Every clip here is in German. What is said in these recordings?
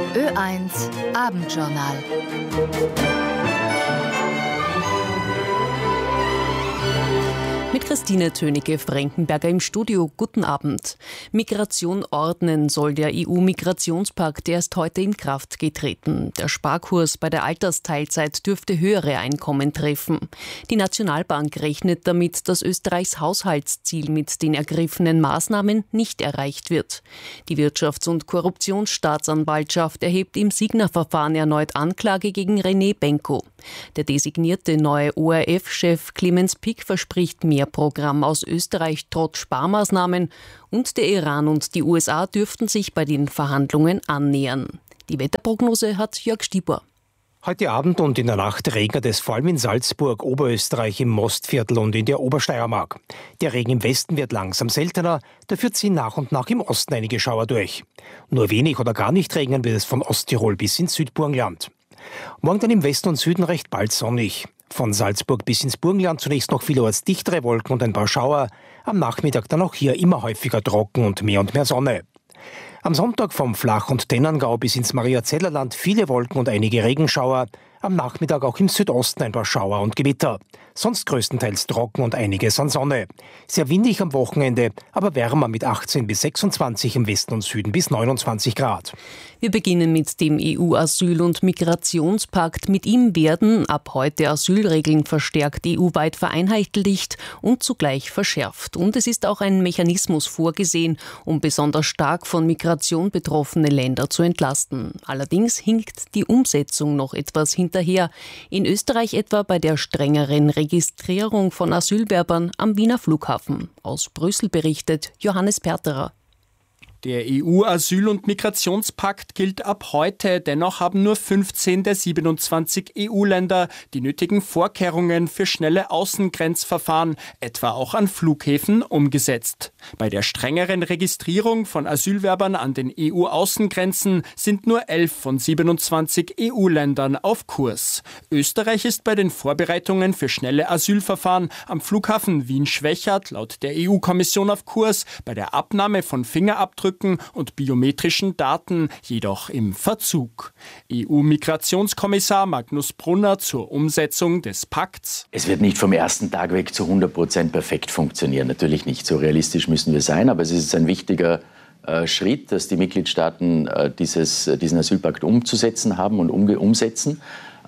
Ö1 Abendjournal. Mit Christine Tönicke-Frankenberger im Studio. Guten Abend. Migration ordnen soll der EU-Migrationspakt, der ist heute in Kraft getreten. Der Sparkurs bei der Altersteilzeit dürfte höhere Einkommen treffen. Die Nationalbank rechnet damit, dass Österreichs Haushaltsziel mit den ergriffenen Maßnahmen nicht erreicht wird. Die Wirtschafts- und Korruptionsstaatsanwaltschaft erhebt im Signa-Verfahren erneut Anklage gegen René Benko. Der designierte neue ORF-Chef Clemens Pick verspricht mehr Programm aus Österreich trotz Sparmaßnahmen, und der Iran und die USA dürften sich bei den Verhandlungen annähern. Die Wetterprognose hat Jörg Stieber. Heute Abend und in der Nacht regnet es vor allem in Salzburg, Oberösterreich, im Mostviertel und in der Obersteiermark. Der Regen im Westen wird langsam seltener, dafür ziehen nach und nach im Osten einige Schauer durch. Nur wenig oder gar nicht regnen wird es von Osttirol bis ins Südburgenland. Morgen dann im Westen und Süden recht bald sonnig. Von Salzburg bis ins Burgenland zunächst noch vielerorts dichtere Wolken und ein paar Schauer. Am Nachmittag dann auch hier immer häufiger trocken und mehr Sonne. Am Sonntag vom Flach- und Tennangau bis ins Mariazellerland viele Wolken und einige Regenschauer. Am Nachmittag auch im Südosten ein paar Schauer und Gewitter. Sonst größtenteils trocken und einiges an Sonne. Sehr windig am Wochenende, aber wärmer mit 18 bis 26 im Westen und Süden bis 29 Grad. Wir beginnen mit dem EU-Asyl- und Migrationspakt. Mit ihm werden ab heute Asylregeln verstärkt EU-weit vereinheitlicht und zugleich verschärft. Und es ist auch ein Mechanismus vorgesehen, um besonders stark von Migration betroffene Länder zu entlasten. Allerdings hinkt die Umsetzung noch etwas hinterher. In Österreich etwa bei der strengeren Registrierung von Asylbewerbern am Wiener Flughafen. Aus Brüssel berichtet Johannes Perterer. Der EU-Asyl- und Migrationspakt gilt ab heute, dennoch haben nur 15 der 27 EU-Länder die nötigen Vorkehrungen für schnelle Außengrenzverfahren, etwa auch an Flughäfen, umgesetzt. Bei der strengeren Registrierung von Asylbewerbern an den EU-Außengrenzen sind nur 11 von 27 EU-Ländern auf Kurs. Österreich ist bei den Vorbereitungen für schnelle Asylverfahren am Flughafen Wien-Schwechat laut der EU-Kommission auf Kurs, bei der Abnahme von Fingerabdrücken und biometrischen Daten jedoch im Verzug. EU-Migrationskommissar Magnus Brunner zur Umsetzung des Pakts. Es wird nicht vom ersten Tag weg zu 100% perfekt funktionieren. Natürlich nicht, so realistisch müssen wir sein, aber es ist ein wichtiger Schritt, dass die Mitgliedstaaten diesen Asylpakt umzusetzen haben und umsetzen.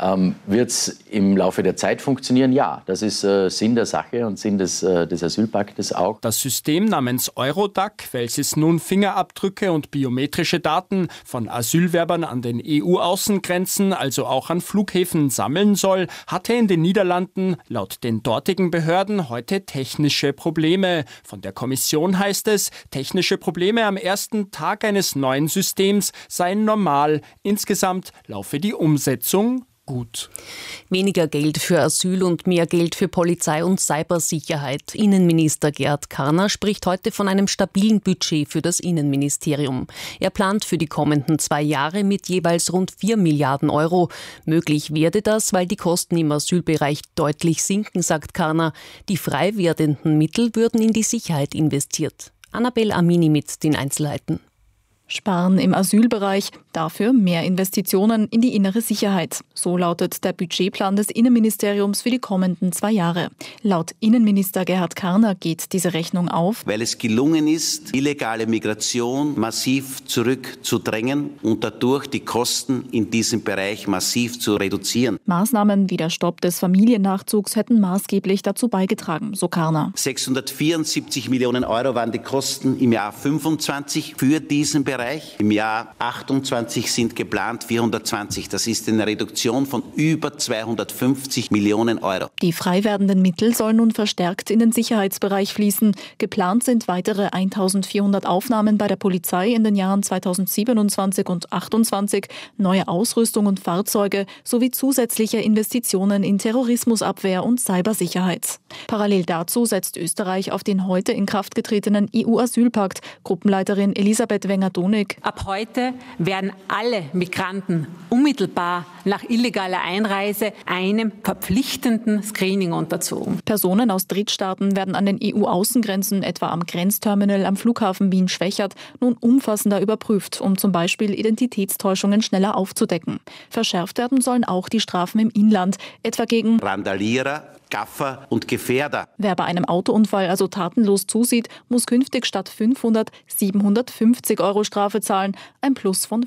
Wird es im Laufe der Zeit funktionieren? Ja, das ist Sinn der Sache und Sinn des Asylpaktes auch. Das System namens Eurodac, welches nun Fingerabdrücke und biometrische Daten von Asylbewerbern an den EU-Außengrenzen, also auch an Flughäfen, sammeln soll, hatte in den Niederlanden laut den dortigen Behörden heute technische Probleme. Von der Kommission heißt es, technische Probleme am ersten Tag eines neuen Systems seien normal. Insgesamt laufe die Umsetzung gut. Weniger Geld für Asyl und mehr Geld für Polizei und Cybersicherheit. Innenminister Gerhard Karner spricht heute von einem stabilen Budget für das Innenministerium. Er plant für die kommenden 2 Jahre mit jeweils rund 4 Milliarden Euro. Möglich werde das, weil die Kosten im Asylbereich deutlich sinken, sagt Karner. Die frei werdenden Mittel würden in die Sicherheit investiert. Annabel Amini mit den Einzelheiten. Sparen im Asylbereich, dafür mehr Investitionen in die innere Sicherheit. So lautet der Budgetplan des Innenministeriums für die kommenden 2 Jahre. Laut Innenminister Gerhard Karner geht diese Rechnung auf, weil es gelungen ist, illegale Migration massiv zurückzudrängen und dadurch die Kosten in diesem Bereich massiv zu reduzieren. Maßnahmen wie der Stopp des Familiennachzugs hätten maßgeblich dazu beigetragen, so Karner. 674 Millionen Euro waren die Kosten im Jahr 25 für diesen Bereich. Im Jahr 28 sind geplant 420. Das ist eine Reduktion von über 250 Millionen Euro. Die frei werdenden Mittel sollen nun verstärkt in den Sicherheitsbereich fließen. Geplant sind weitere 1400 Aufnahmen bei der Polizei in den Jahren 2027 und 2028, neue Ausrüstung und Fahrzeuge sowie zusätzliche Investitionen in Terrorismusabwehr und Cybersicherheit. Parallel dazu setzt Österreich auf den heute in Kraft getretenen EU-Asylpakt. Gruppenleiterin Elisabeth Wenger-Donis Honig. Ab heute werden alle Migranten unmittelbar nach illegaler Einreise einem verpflichtenden Screening unterzogen. Personen aus Drittstaaten werden an den EU-Außengrenzen, etwa am Grenzterminal am Flughafen Wien-Schwechat, nun umfassender überprüft, um zum Beispiel Identitätstäuschungen schneller aufzudecken. Verschärft werden sollen auch die Strafen im Inland, etwa gegen Randalierer, Gaffer und Gefährder. Wer bei einem Autounfall also tatenlos zusieht, muss künftig statt 500 750 € Strafe zahlen, ein Plus von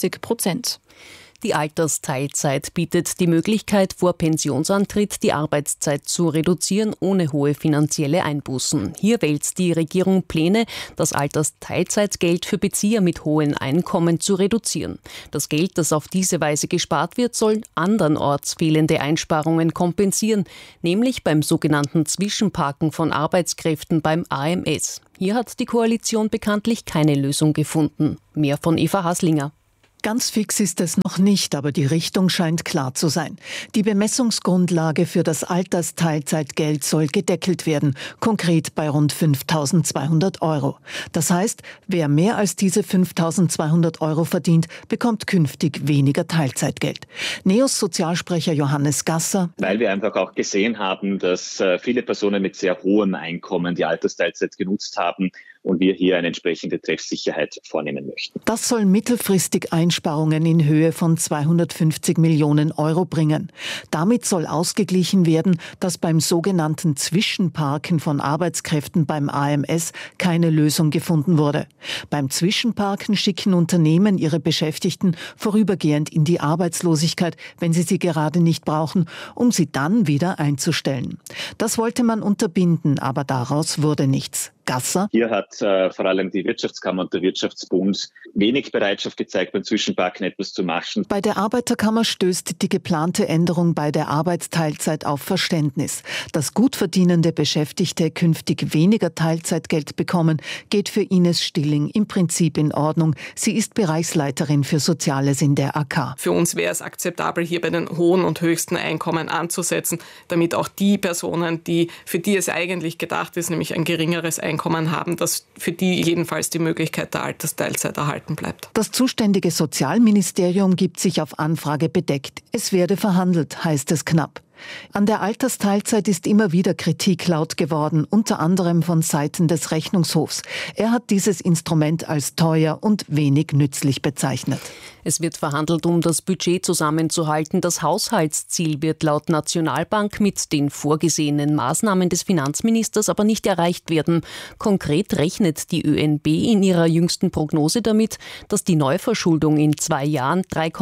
50%. Die Altersteilzeit bietet die Möglichkeit, vor Pensionsantritt die Arbeitszeit zu reduzieren, ohne hohe finanzielle Einbußen. Hier wälzt die Regierung Pläne, das Altersteilzeitgeld für Bezieher mit hohen Einkommen zu reduzieren. Das Geld, das auf diese Weise gespart wird, soll andernorts fehlende Einsparungen kompensieren, nämlich beim sogenannten Zwischenparken von Arbeitskräften beim AMS. Hier hat die Koalition bekanntlich keine Lösung gefunden. Mehr von Eva Haslinger. Ganz fix ist es noch nicht, aber die Richtung scheint klar zu sein. Die Bemessungsgrundlage für das Altersteilzeitgeld soll gedeckelt werden, konkret bei rund 5.200 €. Das heißt, wer mehr als diese 5.200 € verdient, bekommt künftig weniger Teilzeitgeld. NEOS Sozialsprecher Johannes Gasser. Weil wir einfach auch gesehen haben, dass viele Personen mit sehr hohem Einkommen die Altersteilzeit genutzt haben und wir hier eine entsprechende Treffsicherheit vornehmen möchten. Das soll mittelfristig Einsparungen in Höhe von 250 Millionen € bringen. Damit soll ausgeglichen werden, dass beim sogenannten Zwischenparken von Arbeitskräften beim AMS keine Lösung gefunden wurde. Beim Zwischenparken schicken Unternehmen ihre Beschäftigten vorübergehend in die Arbeitslosigkeit, wenn sie gerade nicht brauchen, um sie dann wieder einzustellen. Das wollte man unterbinden, aber daraus wurde nichts. Gasser. Hier hat vor allem die Wirtschaftskammer und der Wirtschaftsbund wenig Bereitschaft gezeigt, beim Zwischenparken etwas zu machen. Bei der Arbeiterkammer stößt die geplante Änderung bei der Arbeitsteilzeit auf Verständnis. Dass gut verdienende Beschäftigte künftig weniger Teilzeitgeld bekommen, geht für Ines Stilling im Prinzip in Ordnung. Sie ist Bereichsleiterin für Soziales in der AK. Für uns wäre es akzeptabel, hier bei den hohen und höchsten Einkommen anzusetzen, damit auch die Personen, für die es eigentlich gedacht ist, nämlich ein geringeres Einkommen haben, dass für die jedenfalls die Möglichkeit der Altersteilzeit erhalten bleibt. Das zuständige Sozialministerium gibt sich auf Anfrage bedeckt. Es werde verhandelt, heißt es knapp. An der Altersteilzeit ist immer wieder Kritik laut geworden, unter anderem von Seiten des Rechnungshofs. Er hat dieses Instrument als teuer und wenig nützlich bezeichnet. Es wird verhandelt, um das Budget zusammenzuhalten. Das Haushaltsziel wird laut Nationalbank mit den vorgesehenen Maßnahmen des Finanzministers aber nicht erreicht werden. Konkret rechnet die ÖNB in ihrer jüngsten Prognose damit, dass die Neuverschuldung in 2 Jahren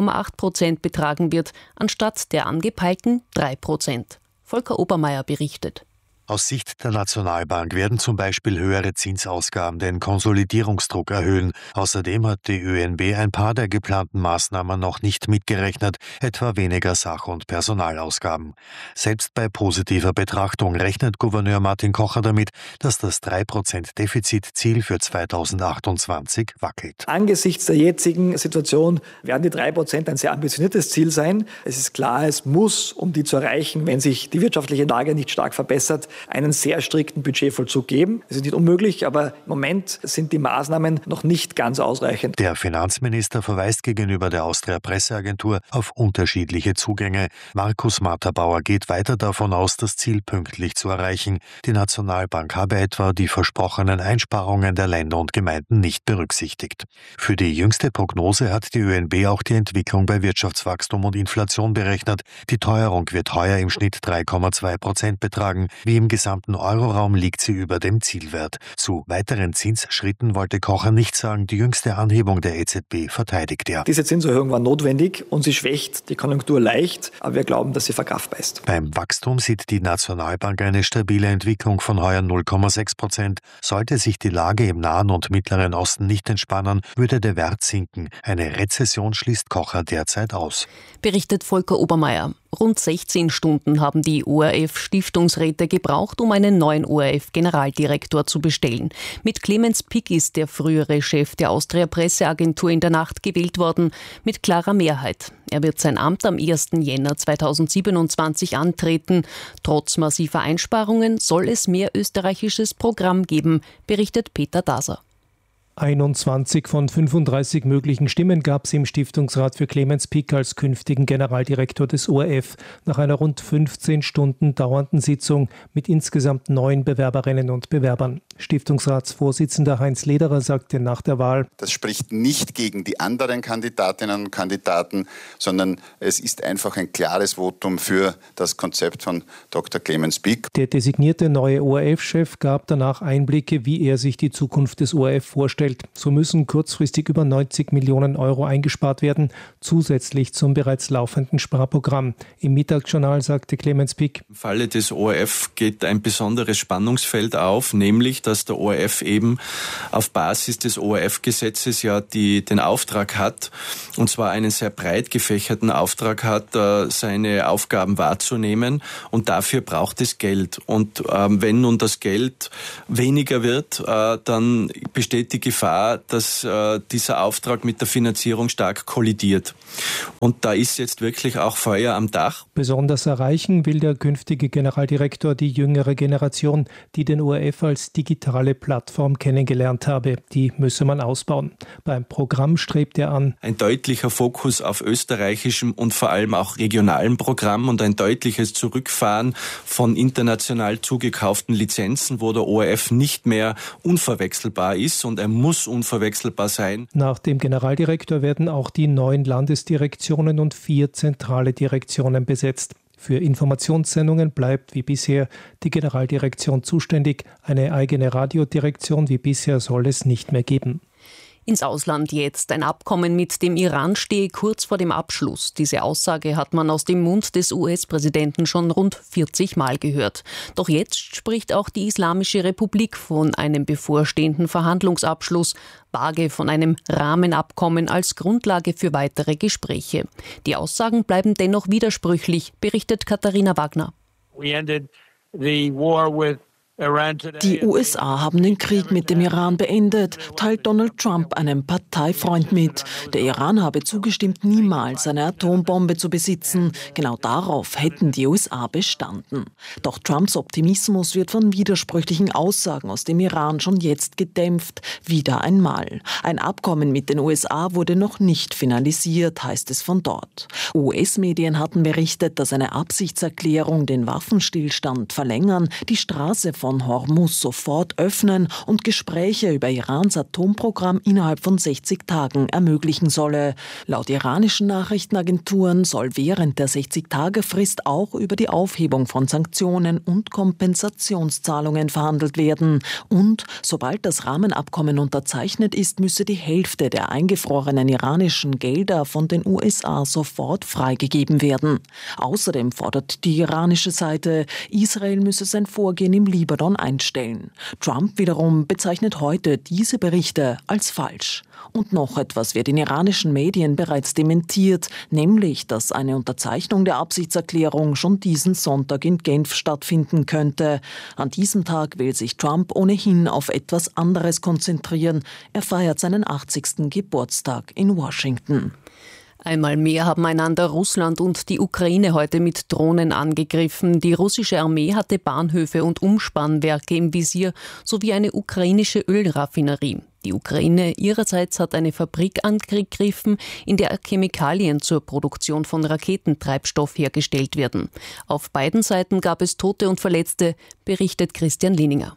3,8% betragen wird, anstatt der angepeilten 3%. Volker Obermeier berichtet. Aus Sicht der Nationalbank werden zum Beispiel höhere Zinsausgaben den Konsolidierungsdruck erhöhen. Außerdem hat die ÖNB ein paar der geplanten Maßnahmen noch nicht mitgerechnet, etwa weniger Sach- und Personalausgaben. Selbst bei positiver Betrachtung rechnet Gouverneur Martin Kocher damit, dass das 3% Defizitziel für 2028 wackelt. Angesichts der jetzigen Situation werden die 3% ein sehr ambitioniertes Ziel sein. Es ist klar, es muss, um die zu erreichen, wenn sich die wirtschaftliche Lage nicht stark verbessert, einen sehr strikten Budgetvollzug geben. Es ist nicht unmöglich, aber im Moment sind die Maßnahmen noch nicht ganz ausreichend. Der Finanzminister verweist gegenüber der Austria Presseagentur auf unterschiedliche Zugänge. Markus Matterbauer geht weiter davon aus, das Ziel pünktlich zu erreichen. Die Nationalbank habe etwa die versprochenen Einsparungen der Länder und Gemeinden nicht berücksichtigt. Für die jüngste Prognose hat die ÖNB auch die Entwicklung bei Wirtschaftswachstum und Inflation berechnet. Die Teuerung wird heuer im Schnitt 3,2% betragen. Wie im gesamten Euroraum liegt sie über dem Zielwert. Zu weiteren Zinsschritten wollte Kocher nicht sagen, die jüngste Anhebung der EZB verteidigt er. Diese Zinserhöhung war notwendig und sie schwächt die Konjunktur leicht, aber wir glauben, dass sie verkraftbar ist. Beim Wachstum sieht die Nationalbank eine stabile Entwicklung von heuer 0,6%. Sollte sich die Lage im Nahen und Mittleren Osten nicht entspannen, würde der Wert sinken. Eine Rezession schließt Kocher derzeit aus. Berichtet Volker Obermeier. Rund 16 Stunden haben die ORF-Stiftungsräte gebraucht, um einen neuen ORF-Generaldirektor zu bestellen. Mit Clemens Pick ist der frühere Chef der Austria Presseagentur in der Nacht gewählt worden, mit klarer Mehrheit. Er wird sein Amt am 1. Jänner 2027 antreten. Trotz massiver Einsparungen soll es mehr österreichisches Programm geben, berichtet Peter Daser. 21 von 35 möglichen Stimmen gab es im Stiftungsrat für Clemens Pick als künftigen Generaldirektor des ORF nach einer rund 15 Stunden dauernden Sitzung mit insgesamt 9 Bewerberinnen und Bewerbern. Stiftungsratsvorsitzender Heinz Lederer sagte nach der Wahl: Das spricht nicht gegen die anderen Kandidatinnen und Kandidaten, sondern es ist einfach ein klares Votum für das Konzept von Dr. Clemens Pick. Der designierte neue ORF-Chef gab danach Einblicke, wie er sich die Zukunft des ORF vorstellt. So müssen kurzfristig über 90 Millionen Euro eingespart werden, zusätzlich zum bereits laufenden Sparprogramm. Im Mittagsjournal sagte Clemens Pick: Im Falle des ORF geht ein besonderes Spannungsfeld auf, nämlich, dass der ORF eben auf Basis des ORF-Gesetzes ja den Auftrag hat, und zwar einen sehr breit gefächerten Auftrag hat, seine Aufgaben wahrzunehmen, und dafür braucht es Geld. Und wenn nun das Geld weniger wird, dann besteht die Gefahr, dass dieser Auftrag mit der Finanzierung stark kollidiert. Und da ist jetzt wirklich auch Feuer am Dach. Besonders erreichen will der künftige Generaldirektor die jüngere Generation, die den ORF als digitale Plattform kennengelernt habe. Die müsse man ausbauen. Beim Programm strebt er an: ein deutlicher Fokus auf österreichischem und vor allem auch regionalem Programm und ein deutliches Zurückfahren von international zugekauften Lizenzen, wo der ORF nicht mehr unverwechselbar ist, und er muss unverwechselbar sein. Nach dem Generaldirektor werden auch die 9 Landesdirektionen und 4 zentrale Direktionen besetzt. Für Informationssendungen bleibt wie bisher die Generaldirektion zuständig. Eine eigene Radiodirektion wie bisher soll es nicht mehr geben. Ins Ausland jetzt. Ein Abkommen mit dem Iran stehe kurz vor dem Abschluss. Diese Aussage hat man aus dem Mund des US-Präsidenten schon rund 40 Mal gehört. Doch jetzt spricht auch die Islamische Republik von einem bevorstehenden Verhandlungsabschluss, vage von einem Rahmenabkommen als Grundlage für weitere Gespräche. Die Aussagen bleiben dennoch widersprüchlich, berichtet Katharina Wagner. Die USA haben den Krieg mit dem Iran beendet, teilt Donald Trump einem Parteifreund mit. Der Iran habe zugestimmt, niemals eine Atombombe zu besitzen. Genau darauf hätten die USA bestanden. Doch Trumps Optimismus wird von widersprüchlichen Aussagen aus dem Iran schon jetzt gedämpft. Wieder einmal. Ein Abkommen mit den USA wurde noch nicht finalisiert, heißt es von dort. US-Medien hatten berichtet, dass eine Absichtserklärung den Waffenstillstand verlängern, die Straße von Hormuz sofort öffnen und Gespräche über Irans Atomprogramm innerhalb von 60 Tagen ermöglichen solle. Laut iranischen Nachrichtenagenturen soll während der 60-Tage-Frist auch über die Aufhebung von Sanktionen und Kompensationszahlungen verhandelt werden. Und sobald das Rahmenabkommen unterzeichnet ist, müsse die Hälfte der eingefrorenen iranischen Gelder von den USA sofort freigegeben werden. Außerdem fordert die iranische Seite, Israel müsse sein Vorgehen im Libanon einstellen. Trump wiederum bezeichnet heute diese Berichte als falsch. Und noch etwas wird in iranischen Medien bereits dementiert, nämlich, dass eine Unterzeichnung der Absichtserklärung schon diesen Sonntag in Genf stattfinden könnte. An diesem Tag will sich Trump ohnehin auf etwas anderes konzentrieren. Er feiert seinen 80. Geburtstag in Washington. Einmal mehr haben einander Russland und die Ukraine heute mit Drohnen angegriffen. Die russische Armee hatte Bahnhöfe und Umspannwerke im Visier sowie eine ukrainische Ölraffinerie. Die Ukraine ihrerseits hat eine Fabrik angegriffen, in der Chemikalien zur Produktion von Raketentreibstoff hergestellt werden. Auf beiden Seiten gab es Tote und Verletzte, berichtet Christian Leninger.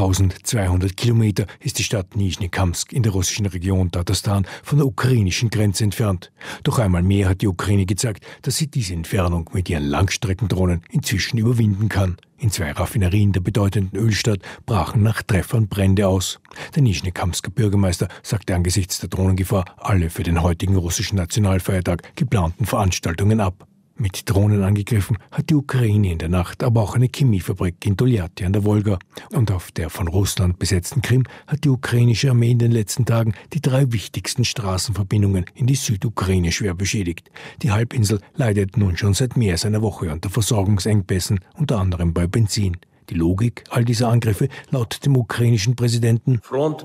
1200 Kilometer ist die Stadt Nischni-Kamsk in der russischen Region Tatarstan von der ukrainischen Grenze entfernt. Doch einmal mehr hat die Ukraine gezeigt, dass sie diese Entfernung mit ihren Langstreckendrohnen inzwischen überwinden kann. In 2 Raffinerien der bedeutenden Ölstadt brachen nach Treffern Brände aus. Der Nischni-Kamsker Bürgermeister sagte angesichts der Drohnengefahr alle für den heutigen russischen Nationalfeiertag geplanten Veranstaltungen ab. Mit Drohnen angegriffen hat die Ukraine in der Nacht aber auch eine Chemiefabrik in Tolyatti an der Wolga. Und auf der von Russland besetzten Krim hat die ukrainische Armee in den letzten Tagen die 3 wichtigsten Straßenverbindungen in die Südukraine schwer beschädigt. Die Halbinsel leidet nun schon seit mehr als einer Woche unter Versorgungsengpässen, unter anderem bei Benzin. Die Logik all dieser Angriffe laut dem ukrainischen Präsidenten: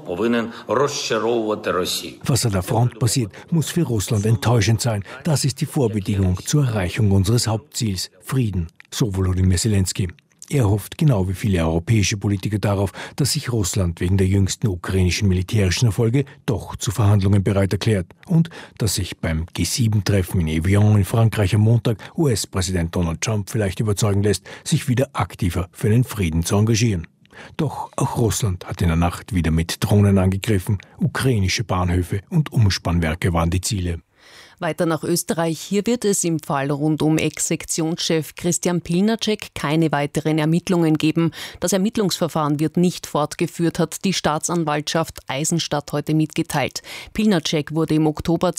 Was an der Front passiert, muss für Russland enttäuschend sein. Das ist die Vorbedingung zur Erreichung unseres Hauptziels, Frieden, so Volodymyr Zelensky. Er hofft, genau wie viele europäische Politiker, darauf, dass sich Russland wegen der jüngsten ukrainischen militärischen Erfolge doch zu Verhandlungen bereit erklärt und dass sich beim G7-Treffen in Evian in Frankreich am Montag US-Präsident Donald Trump vielleicht überzeugen lässt, sich wieder aktiver für den Frieden zu engagieren. Doch auch Russland hat in der Nacht wieder mit Drohnen angegriffen. Ukrainische Bahnhöfe und Umspannwerke waren die Ziele. Weiter nach Österreich. Hier wird es im Fall rund um Ex-Sektionschef Christian Pilnacek keine weiteren Ermittlungen geben. Das Ermittlungsverfahren wird nicht fortgeführt, hat die Staatsanwaltschaft Eisenstadt heute mitgeteilt. Pilnacek wurde im Oktober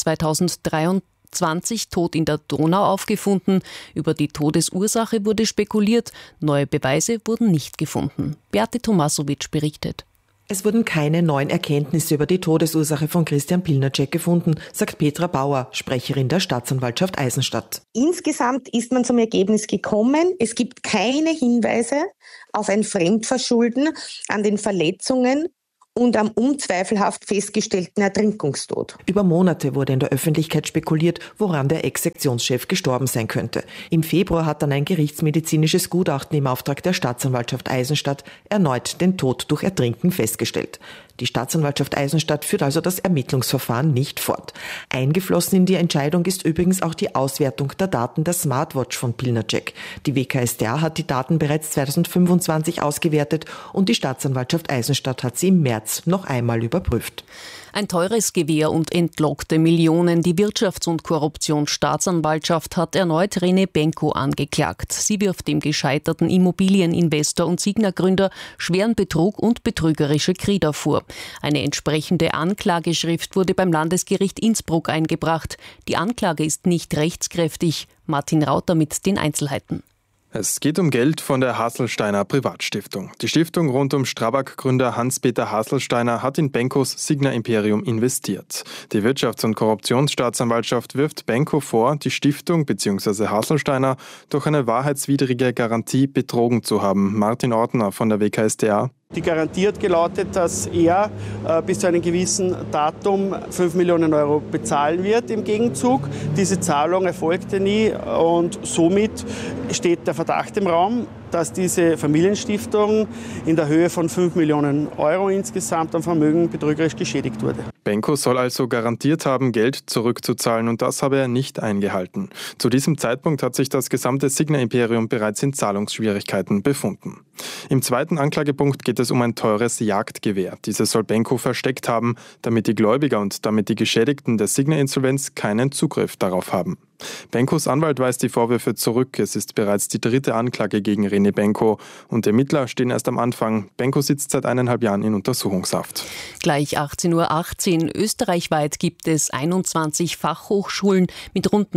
2023 tot in der Donau aufgefunden. Über die Todesursache wurde spekuliert. Neue Beweise wurden nicht gefunden. Beate Tomasowitsch berichtet. Es wurden keine neuen Erkenntnisse über die Todesursache von Christian Pilnacek gefunden, sagt Petra Bauer, Sprecherin der Staatsanwaltschaft Eisenstadt. Insgesamt ist man zum Ergebnis gekommen, es gibt keine Hinweise auf ein Fremdverschulden an den Verletzungen und am unzweifelhaft festgestellten Ertrinkungstod. Über Monate wurde in der Öffentlichkeit spekuliert, woran der Ex-Sektionschef gestorben sein könnte. Im Februar hat dann ein gerichtsmedizinisches Gutachten im Auftrag der Staatsanwaltschaft Eisenstadt erneut den Tod durch Ertrinken festgestellt. Die Staatsanwaltschaft Eisenstadt führt also das Ermittlungsverfahren nicht fort. Eingeflossen in die Entscheidung ist übrigens auch die Auswertung der Daten der Smartwatch von Pilnacek. Die WKStA hat die Daten bereits 2025 ausgewertet und die Staatsanwaltschaft Eisenstadt hat sie im März noch einmal überprüft. Ein teures Gewehr und entlockte Millionen. Die Wirtschafts- und Korruptionsstaatsanwaltschaft hat erneut René Benko angeklagt. Sie wirft dem gescheiterten Immobilieninvestor und Signa-Gründer schweren Betrug und betrügerische Krieder vor. Eine entsprechende Anklageschrift wurde beim Landesgericht Innsbruck eingebracht. Die Anklage ist nicht rechtskräftig. Martin Rauter mit den Einzelheiten. Es geht um Geld von der Haselsteiner Privatstiftung. Die Stiftung rund um Strabag-Gründer Hans-Peter Haselsteiner hat in Benkos Signa-Imperium investiert. Die Wirtschafts- und Korruptionsstaatsanwaltschaft wirft Benko vor, die Stiftung bzw. Haselsteiner durch eine wahrheitswidrige Garantie betrogen zu haben. Martin Ortner von der WKStA. Die Garantie hat gelautet, dass er bis zu einem gewissen Datum 5 Millionen Euro bezahlen wird im Gegenzug. Diese Zahlung erfolgte nie und somit steht der Verdacht im Raum, dass diese Familienstiftung in der Höhe von 5 Millionen Euro insgesamt am Vermögen betrügerisch geschädigt wurde. Benko soll also garantiert haben, Geld zurückzuzahlen und das habe er nicht eingehalten. Zu diesem Zeitpunkt hat sich das gesamte Signa-Imperium bereits in Zahlungsschwierigkeiten befunden. Im zweiten Anklagepunkt geht es um ein teures Jagdgewehr. Dieses soll Benko versteckt haben, damit die Gläubiger und damit die Geschädigten der Signa-Insolvenz keinen Zugriff darauf haben. Benkos Anwalt weist die Vorwürfe zurück. Es ist bereits die dritte Anklage gegen René Benko und Ermittler stehen erst am Anfang. Benko sitzt seit 1,5 Jahren in Untersuchungshaft. Gleich 18:18 Uhr. Österreichweit gibt es 21 Fachhochschulen mit rund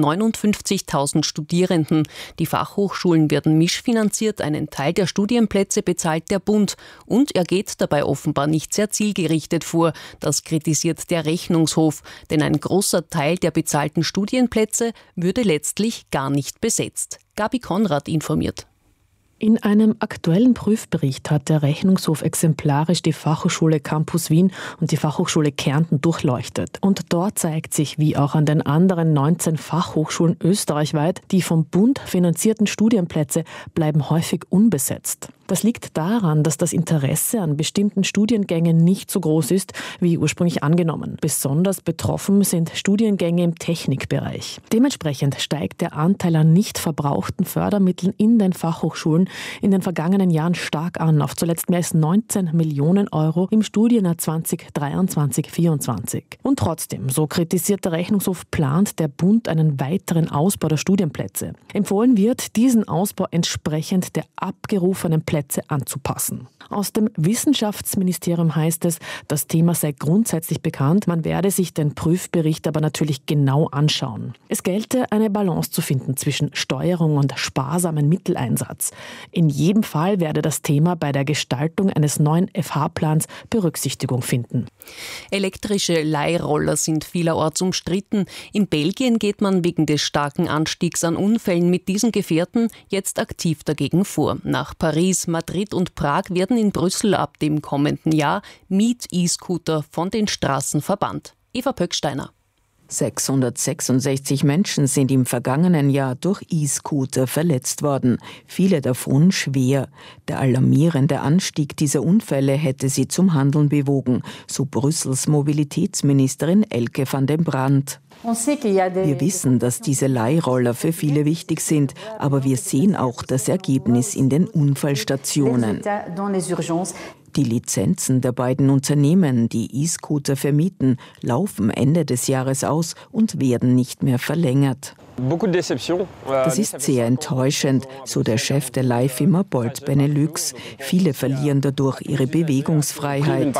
59.000 Studierenden. Die Fachhochschulen werden mischfinanziert. Einen Teil der Studienplätze bezahlt der Bund. Und er geht dabei offenbar nicht sehr zielgerichtet vor. Das kritisiert der Rechnungshof. Denn ein großer Teil der bezahlten Studienplätze würde letztlich gar nicht besetzt. Gabi Konrad informiert. In einem aktuellen Prüfbericht hat der Rechnungshof exemplarisch die Fachhochschule Campus Wien und die Fachhochschule Kärnten durchleuchtet. Und dort zeigt sich, wie auch an den anderen 19 Fachhochschulen österreichweit, die vom Bund finanzierten Studienplätze bleiben häufig unbesetzt. Das liegt daran, dass das Interesse an bestimmten Studiengängen nicht so groß ist, wie ursprünglich angenommen. Besonders betroffen sind Studiengänge im Technikbereich. Dementsprechend steigt der Anteil an nicht verbrauchten Fördermitteln in den Fachhochschulen in den vergangenen Jahren stark an, auf zuletzt mehr als 19 Millionen Euro im Studienjahr 2023/24. Und trotzdem, so kritisiert der Rechnungshof, plant der Bund einen weiteren Ausbau der Studienplätze. Empfohlen wird, diesen Ausbau entsprechend der abgerufenen Plätze anzupassen. Aus dem Wissenschaftsministerium heißt es, das Thema sei grundsätzlich bekannt, man werde sich den Prüfbericht aber natürlich genau anschauen. Es gelte eine Balance zu finden zwischen Steuerung und sparsamen Mitteleinsatz. In jedem Fall werde das Thema bei der Gestaltung eines neuen FH-Plans Berücksichtigung finden. Elektrische Leihroller sind vielerorts umstritten. In Belgien geht man wegen des starken Anstiegs an Unfällen mit diesen Gefährten jetzt aktiv dagegen vor. Nach Paris, Madrid und Prag werden in Brüssel ab dem kommenden Jahr Miet-E-Scooter von den Straßen verbannt. Eva Pöcksteiner. 666 Menschen sind im vergangenen Jahr durch E-Scooter verletzt worden, viele davon schwer. Der alarmierende Anstieg dieser Unfälle hätte sie zum Handeln bewogen, so Brüssels Mobilitätsministerin Elke van den Brandt. Wir wissen, dass diese Leihroller für viele wichtig sind, aber wir sehen auch das Ergebnis in den Unfallstationen. Die Lizenzen der beiden Unternehmen, die E-Scooter vermieten, laufen Ende des Jahres aus und werden nicht mehr verlängert. Das ist sehr enttäuschend, so der Chef der Leihfirma Bolt Benelux. Viele verlieren dadurch ihre Bewegungsfreiheit.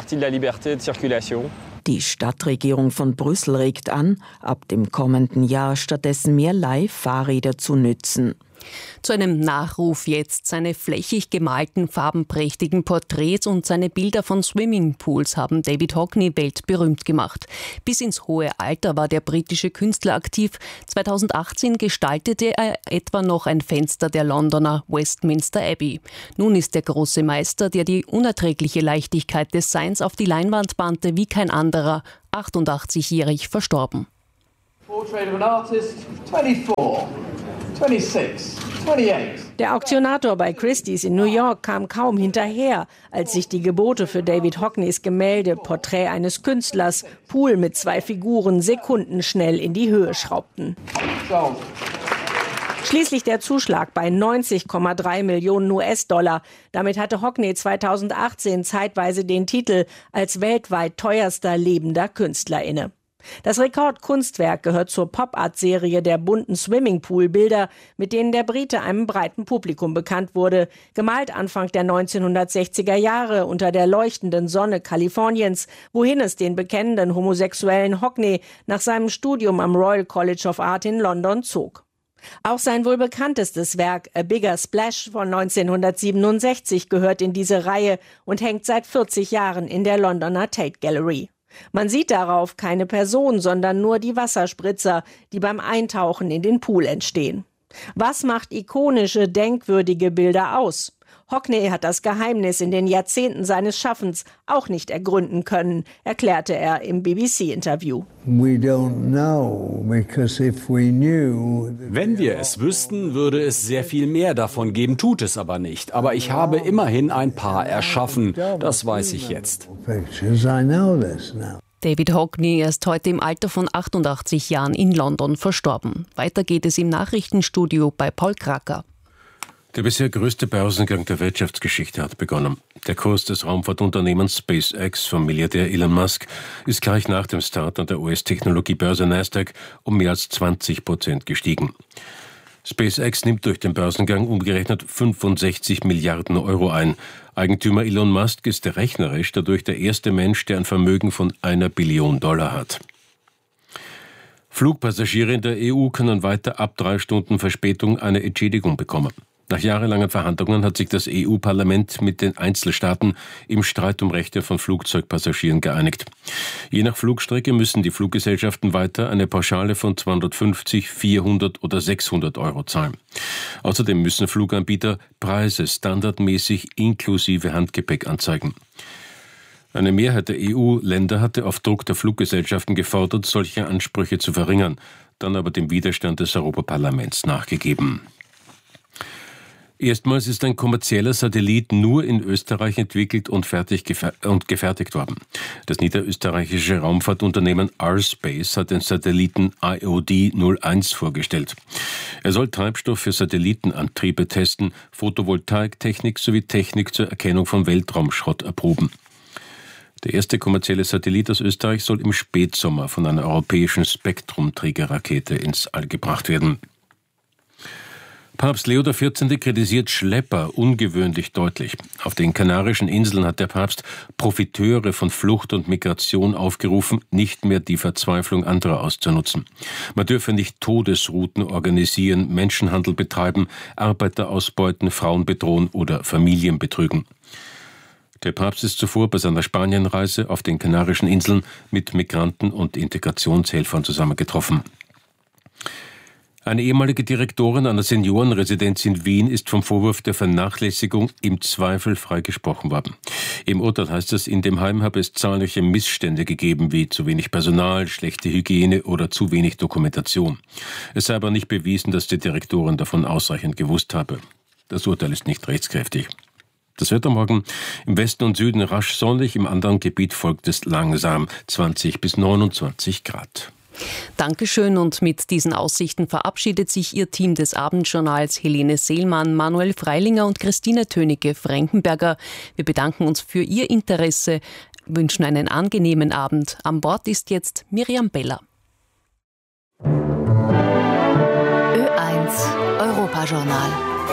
Die Stadtregierung von Brüssel regt an, ab dem kommenden Jahr stattdessen mehr Leihfahrräder zu nützen. Zu einem Nachruf jetzt. Seine flächig gemalten, farbenprächtigen Porträts und seine Bilder von Swimmingpools haben David Hockney weltberühmt gemacht. Bis ins hohe Alter war der britische Künstler aktiv. 2018 gestaltete er etwa noch ein Fenster der Londoner Westminster Abbey. Nun ist der große Meister, der die unerträgliche Leichtigkeit des Seins auf die Leinwand bannte wie kein anderer, 88-jährig verstorben. Portrait of an artist, 24. 26, 28. Der Auktionator bei Christie's in New York kam kaum hinterher, als sich die Gebote für David Hockneys Gemälde Porträt eines Künstlers, Pool mit 2 Figuren, sekundenschnell in die Höhe schraubten. Schließlich der Zuschlag bei 90,3 Millionen US-Dollar. Damit hatte Hockney 2018 zeitweise den Titel als weltweit teuerster lebender Künstler inne. Das Rekordkunstwerk gehört zur Pop-Art-Serie der bunten Swimmingpool-Bilder, mit denen der Brite einem breiten Publikum bekannt wurde. Gemalt Anfang der 1960er Jahre unter der leuchtenden Sonne Kaliforniens, wohin es den bekennenden homosexuellen Hockney nach seinem Studium am Royal College of Art in London zog. Auch sein wohl bekanntestes Werk A Bigger Splash von 1967 gehört in diese Reihe und hängt seit 40 Jahren in der Londoner Tate Gallery. Man sieht darauf keine Person, sondern nur die Wasserspritzer, die beim Eintauchen in den Pool entstehen. Was macht ikonische, denkwürdige Bilder aus? Hockney hat das Geheimnis in den Jahrzehnten seines Schaffens auch nicht ergründen können, erklärte er im BBC-Interview. Wenn wir es wüssten, würde es sehr viel mehr davon geben, tut es aber nicht. Aber ich habe immerhin ein paar erschaffen, das weiß ich jetzt. David Hockney ist heute im Alter von 88 Jahren in London verstorben. Weiter geht es im Nachrichtenstudio bei Paul Kracker. Der bisher größte Börsengang der Wirtschaftsgeschichte hat begonnen. Der Kurs des Raumfahrtunternehmens SpaceX von Milliardär Elon Musk ist gleich nach dem Start an der US-Technologiebörse Nasdaq um mehr als 20% gestiegen. SpaceX nimmt durch den Börsengang umgerechnet 65 Milliarden Euro ein. Eigentümer Elon Musk ist rechnerisch dadurch der erste Mensch, der ein Vermögen von $1 Billion hat. Flugpassagiere in der EU können weiter ab 3 Stunden Verspätung eine Entschädigung bekommen. Nach jahrelangen Verhandlungen hat sich das EU-Parlament mit den Einzelstaaten im Streit um Rechte von Flugzeugpassagieren geeinigt. Je nach Flugstrecke müssen die Fluggesellschaften weiter eine Pauschale von 250, 400 oder 600 Euro zahlen. Außerdem müssen Fluganbieter Preise standardmäßig inklusive Handgepäck anzeigen. Eine Mehrheit der EU-Länder hatte auf Druck der Fluggesellschaften gefordert, solche Ansprüche zu verringern, dann aber dem Widerstand des Europaparlaments nachgegeben. Erstmals ist ein kommerzieller Satellit nur in Österreich entwickelt und gefertigt worden. Das niederösterreichische Raumfahrtunternehmen R-Space hat den Satelliten IOD-01 vorgestellt. Er soll Treibstoff für Satellitenantriebe testen, Photovoltaiktechnik sowie Technik zur Erkennung von Weltraumschrott erproben. Der erste kommerzielle Satellit aus Österreich soll im Spätsommer von einer europäischen Spektrum-Trägerrakete ins All gebracht werden. Papst Leo XIV. Kritisiert Schlepper ungewöhnlich deutlich. Auf den Kanarischen Inseln hat der Papst Profiteure von Flucht und Migration aufgerufen, nicht mehr die Verzweiflung anderer auszunutzen. Man dürfe nicht Todesrouten organisieren, Menschenhandel betreiben, Arbeiter ausbeuten, Frauen bedrohen oder Familien betrügen. Der Papst ist zuvor bei seiner Spanienreise auf den Kanarischen Inseln mit Migranten und Integrationshelfern zusammengetroffen. Eine ehemalige Direktorin einer Seniorenresidenz in Wien ist vom Vorwurf der Vernachlässigung im Zweifel freigesprochen worden. Im Urteil heißt es, in dem Heim habe es zahlreiche Missstände gegeben, wie zu wenig Personal, schlechte Hygiene oder zu wenig Dokumentation. Es sei aber nicht bewiesen, dass die Direktorin davon ausreichend gewusst habe. Das Urteil ist nicht rechtskräftig. Das Wetter morgen im Westen und Süden rasch sonnig, im anderen Gebiet folgt es langsam 20 bis 29 Grad. Dankeschön, und mit diesen Aussichten verabschiedet sich Ihr Team des Abendjournals Helene Seelmann, Manuel Freilinger und Christine Tönecke-Frankenberger. Wir bedanken uns für Ihr Interesse, wünschen einen angenehmen Abend. An Bord ist jetzt Miriam Beller. Ö1 Europajournal.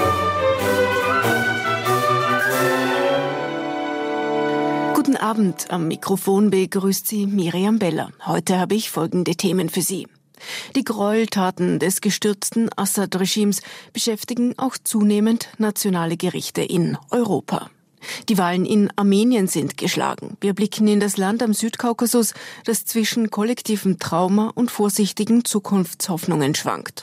Guten Abend, am Mikrofon begrüßt Sie Miriam Beller. Heute habe ich folgende Themen für Sie. Die Gräueltaten des gestürzten Assad-Regimes beschäftigen auch zunehmend nationale Gerichte in Europa. Die Wahlen in Armenien sind geschlagen. Wir blicken in das Land am Südkaukasus, das zwischen kollektivem Trauma und vorsichtigen Zukunftshoffnungen schwankt.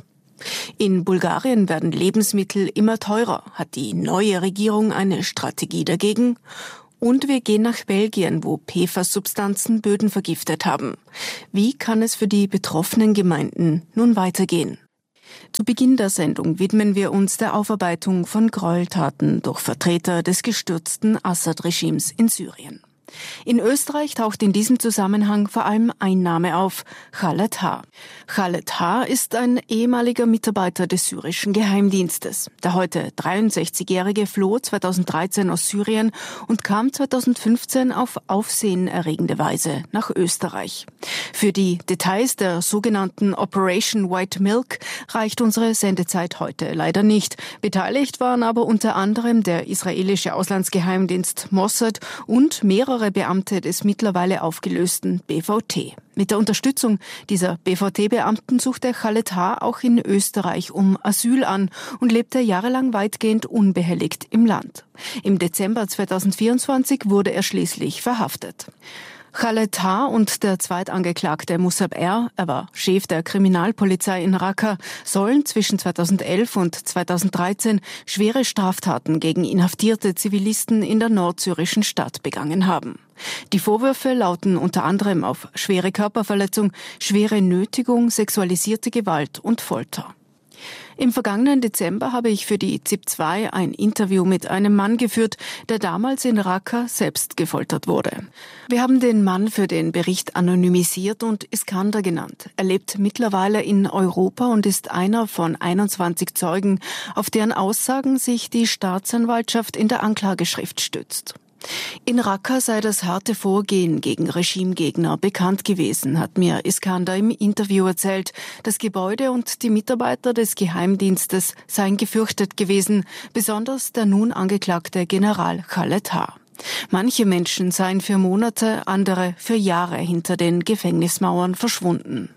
In Bulgarien werden Lebensmittel immer teurer. Hat die neue Regierung eine Strategie dagegen? Und wir gehen nach Belgien, wo PFAS-Substanzen Böden vergiftet haben. Wie kann es für die betroffenen Gemeinden nun weitergehen? Zu Beginn der Sendung widmen wir uns der Aufarbeitung von Gräueltaten durch Vertreter des gestürzten Assad-Regimes in Syrien. In Österreich taucht in diesem Zusammenhang vor allem ein Name auf: Khaled H. Khaled H. ist ein ehemaliger Mitarbeiter des syrischen Geheimdienstes. Der heute 63-Jährige floh 2013 aus Syrien und kam 2015 auf aufsehenerregende Weise nach Österreich. Für die Details der sogenannten Operation White Milk reicht unsere Sendezeit heute leider nicht. Beteiligt waren aber unter anderem der israelische Auslandsgeheimdienst Mossad und mehrere Beamte des mittlerweile aufgelösten BVT. Mit der Unterstützung dieser BVT-Beamten suchte Khaled H. auch in Österreich um Asyl an und lebte jahrelang weitgehend unbehelligt im Land. Im Dezember 2024 wurde er schließlich verhaftet. Khaled H. und der Zweitangeklagte Musab R., er war Chef der Kriminalpolizei in Raqqa, sollen zwischen 2011 und 2013 schwere Straftaten gegen inhaftierte Zivilisten in der nordsyrischen Stadt begangen haben. Die Vorwürfe lauten unter anderem auf schwere Körperverletzung, schwere Nötigung, sexualisierte Gewalt und Folter. Im vergangenen Dezember habe ich für die ZIP 2 ein Interview mit einem Mann geführt, der damals in Raqqa selbst gefoltert wurde. Wir haben den Mann für den Bericht anonymisiert und Iskander genannt. Er lebt mittlerweile in Europa und ist einer von 21 Zeugen, auf deren Aussagen sich die Staatsanwaltschaft in der Anklageschrift stützt. In Raqqa sei das harte Vorgehen gegen Regimegegner bekannt gewesen, hat mir Iskander im Interview erzählt. Das Gebäude und die Mitarbeiter des Geheimdienstes seien gefürchtet gewesen, besonders der nun angeklagte General Khaled H. Manche Menschen seien für Monate, andere für Jahre hinter den Gefängnismauern verschwunden.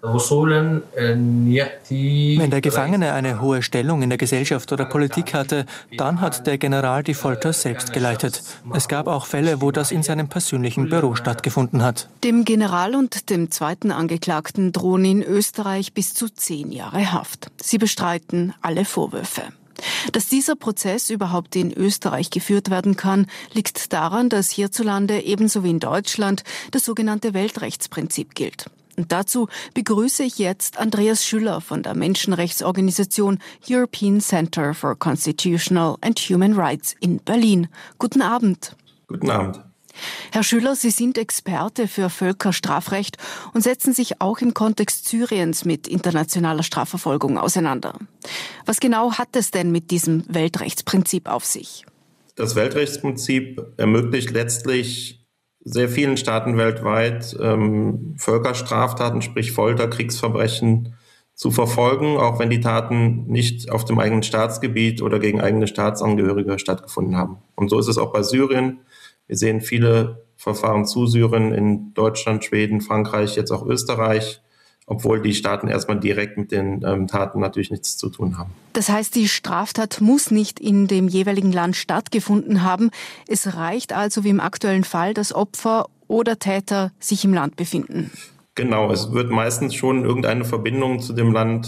Wenn der Gefangene eine hohe Stellung in der Gesellschaft oder Politik hatte, dann hat der General die Folter selbst geleitet. Es gab auch Fälle, wo das in seinem persönlichen Büro stattgefunden hat. Dem General und dem zweiten Angeklagten drohen in Österreich bis zu 10 Jahre Haft. Sie bestreiten alle Vorwürfe. Dass dieser Prozess überhaupt in Österreich geführt werden kann, liegt daran, dass hierzulande ebenso wie in Deutschland das sogenannte Weltrechtsprinzip gilt. Und dazu begrüße ich jetzt Andreas Schüller von der Menschenrechtsorganisation European Center for Constitutional and Human Rights in Berlin. Guten Abend. Guten Abend. Herr Schüller, Sie sind Experte für Völkerstrafrecht und setzen sich auch im Kontext Syriens mit internationaler Strafverfolgung auseinander. Was genau hat es denn mit diesem Weltrechtsprinzip auf sich? Das Weltrechtsprinzip ermöglicht letztlich sehr vielen Staaten weltweit, Völkerstraftaten, sprich Folter, Kriegsverbrechen zu verfolgen, auch wenn die Taten nicht auf dem eigenen Staatsgebiet oder gegen eigene Staatsangehörige stattgefunden haben. Und so ist es auch bei Syrien. Wir sehen viele Verfahren zu Syrien in Deutschland, Schweden, Frankreich, jetzt auch Österreich, obwohl die Staaten erstmal direkt mit den Taten natürlich nichts zu tun haben. Das heißt, die Straftat muss nicht in dem jeweiligen Land stattgefunden haben. Es reicht also wie im aktuellen Fall, dass Opfer oder Täter sich im Land befinden. Genau, es wird meistens schon irgendeine Verbindung zu dem Land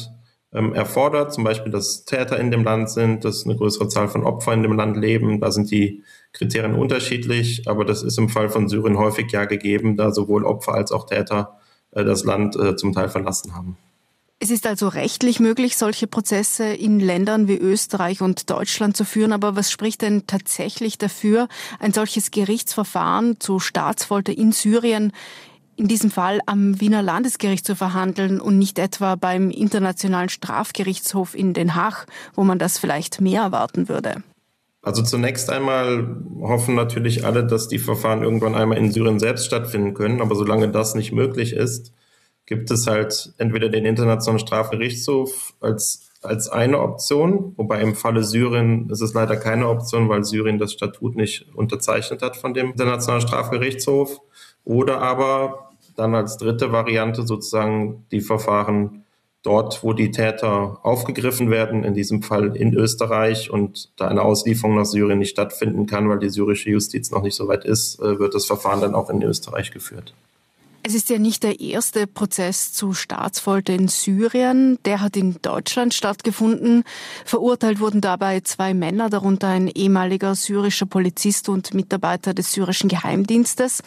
erfordert, zum Beispiel, dass Täter in dem Land sind, dass eine größere Zahl von Opfern in dem Land leben. Da sind die Kriterien unterschiedlich, aber das ist im Fall von Syrien häufig ja gegeben, da sowohl Opfer als auch Täter das Land zum Teil verlassen haben. Es ist also rechtlich möglich, solche Prozesse in Ländern wie Österreich und Deutschland zu führen. Aber was spricht denn tatsächlich dafür, ein solches Gerichtsverfahren zu Staatsfolter in Syrien in diesem Fall am Wiener Landesgericht zu verhandeln und nicht etwa beim Internationalen Strafgerichtshof in Den Haag, wo man das vielleicht mehr erwarten würde? Also zunächst einmal hoffen natürlich alle, dass die Verfahren irgendwann einmal in Syrien selbst stattfinden können. Aber solange das nicht möglich ist, gibt es halt entweder den Internationalen Strafgerichtshof als eine Option, wobei im Falle Syrien ist es leider keine Option, weil Syrien das Statut nicht unterzeichnet hat von dem Internationalen Strafgerichtshof. Oder aber dann als dritte Variante sozusagen die Verfahren dort, wo die Täter aufgegriffen werden, in diesem Fall in Österreich, und da eine Auslieferung nach Syrien nicht stattfinden kann, weil die syrische Justiz noch nicht so weit ist, wird das Verfahren dann auch in Österreich geführt. Es ist ja nicht der erste Prozess zu Staatsfolter in Syrien. Der hat in Deutschland stattgefunden. Verurteilt wurden dabei 2 Männer, darunter ein ehemaliger syrischer Polizist und Mitarbeiter des syrischen Geheimdienstes.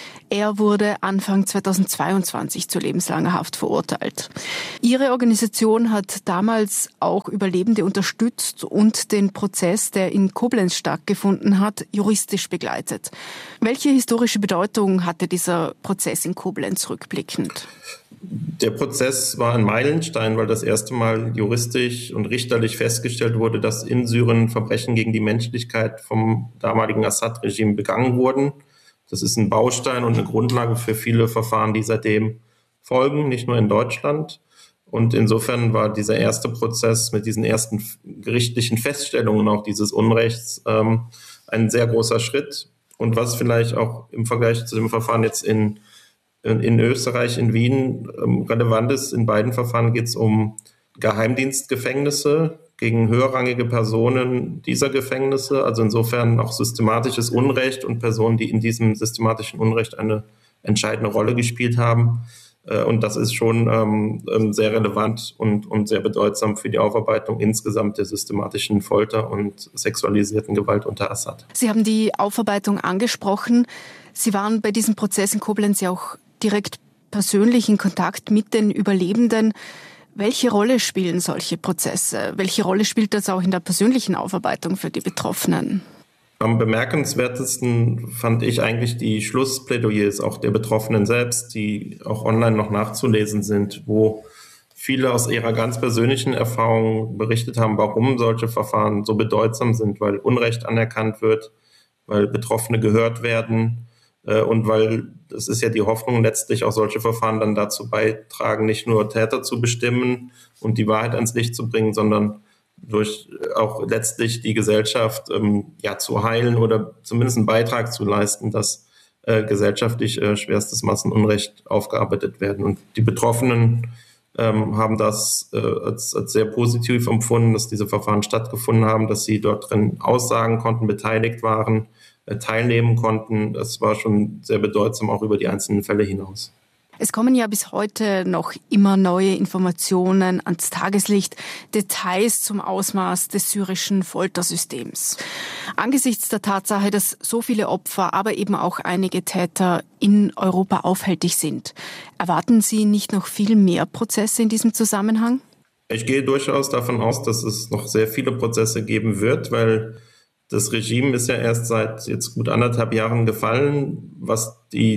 Er wurde Anfang 2022 zu lebenslanger Haft verurteilt. Ihre Organisation hat damals auch Überlebende unterstützt und den Prozess, der in Koblenz stattgefunden hat, juristisch begleitet. Welche historische Bedeutung hatte dieser Prozess in Koblenz rückblickend? Der Prozess war ein Meilenstein, weil das erste Mal juristisch und richterlich festgestellt wurde, dass in Syrien Verbrechen gegen die Menschlichkeit vom damaligen Assad-Regime begangen wurden. Das ist ein Baustein und eine Grundlage für viele Verfahren, die seitdem folgen, nicht nur in Deutschland. Und insofern war dieser erste Prozess mit diesen ersten gerichtlichen Feststellungen auch dieses Unrechts ein sehr großer Schritt. Und was vielleicht auch im Vergleich zu dem Verfahren jetzt in Österreich, in Wien relevant ist, in beiden Verfahren geht es um Geheimdienstgefängnisse gegen höherrangige Personen dieser Gefängnisse, also insofern auch systematisches Unrecht und Personen, die in diesem systematischen Unrecht eine entscheidende Rolle gespielt haben. Und das ist schon sehr relevant und sehr bedeutsam für die Aufarbeitung insgesamt der systematischen Folter und sexualisierten Gewalt unter Assad. Sie haben die Aufarbeitung angesprochen. Sie waren bei diesem Prozess in Koblenz ja auch direkt persönlich in Kontakt mit den Überlebenden. Welche Rolle spielen solche Prozesse? Welche Rolle spielt das auch in der persönlichen Aufarbeitung für die Betroffenen? Am bemerkenswertesten fand ich eigentlich die Schlussplädoyers auch der Betroffenen selbst, die auch online noch nachzulesen sind, wo viele aus ihrer ganz persönlichen Erfahrung berichtet haben, warum solche Verfahren so bedeutsam sind, weil Unrecht anerkannt wird, weil Betroffene gehört werden und weil, das ist ja die Hoffnung, letztlich auch solche Verfahren dann dazu beitragen, nicht nur Täter zu bestimmen und die Wahrheit ans Licht zu bringen, sondern durch auch letztlich die Gesellschaft zu heilen oder zumindest einen Beitrag zu leisten, dass gesellschaftlich schwerstes Massenunrecht aufgearbeitet werden. Und die Betroffenen haben das als sehr positiv empfunden, dass diese Verfahren stattgefunden haben, dass sie dort drin aussagen konnten, beteiligt waren, teilnehmen konnten. Das war schon sehr bedeutsam, auch über die einzelnen Fälle hinaus. Es kommen ja bis heute noch immer neue Informationen ans Tageslicht, Details zum Ausmaß des syrischen Foltersystems. Angesichts der Tatsache, dass so viele Opfer, aber eben auch einige Täter in Europa aufhältig sind, erwarten Sie nicht noch viel mehr Prozesse in diesem Zusammenhang? Ich gehe durchaus davon aus, dass es noch sehr viele Prozesse geben wird, weil das Regime ist ja erst seit jetzt gut 1,5 Jahren gefallen, was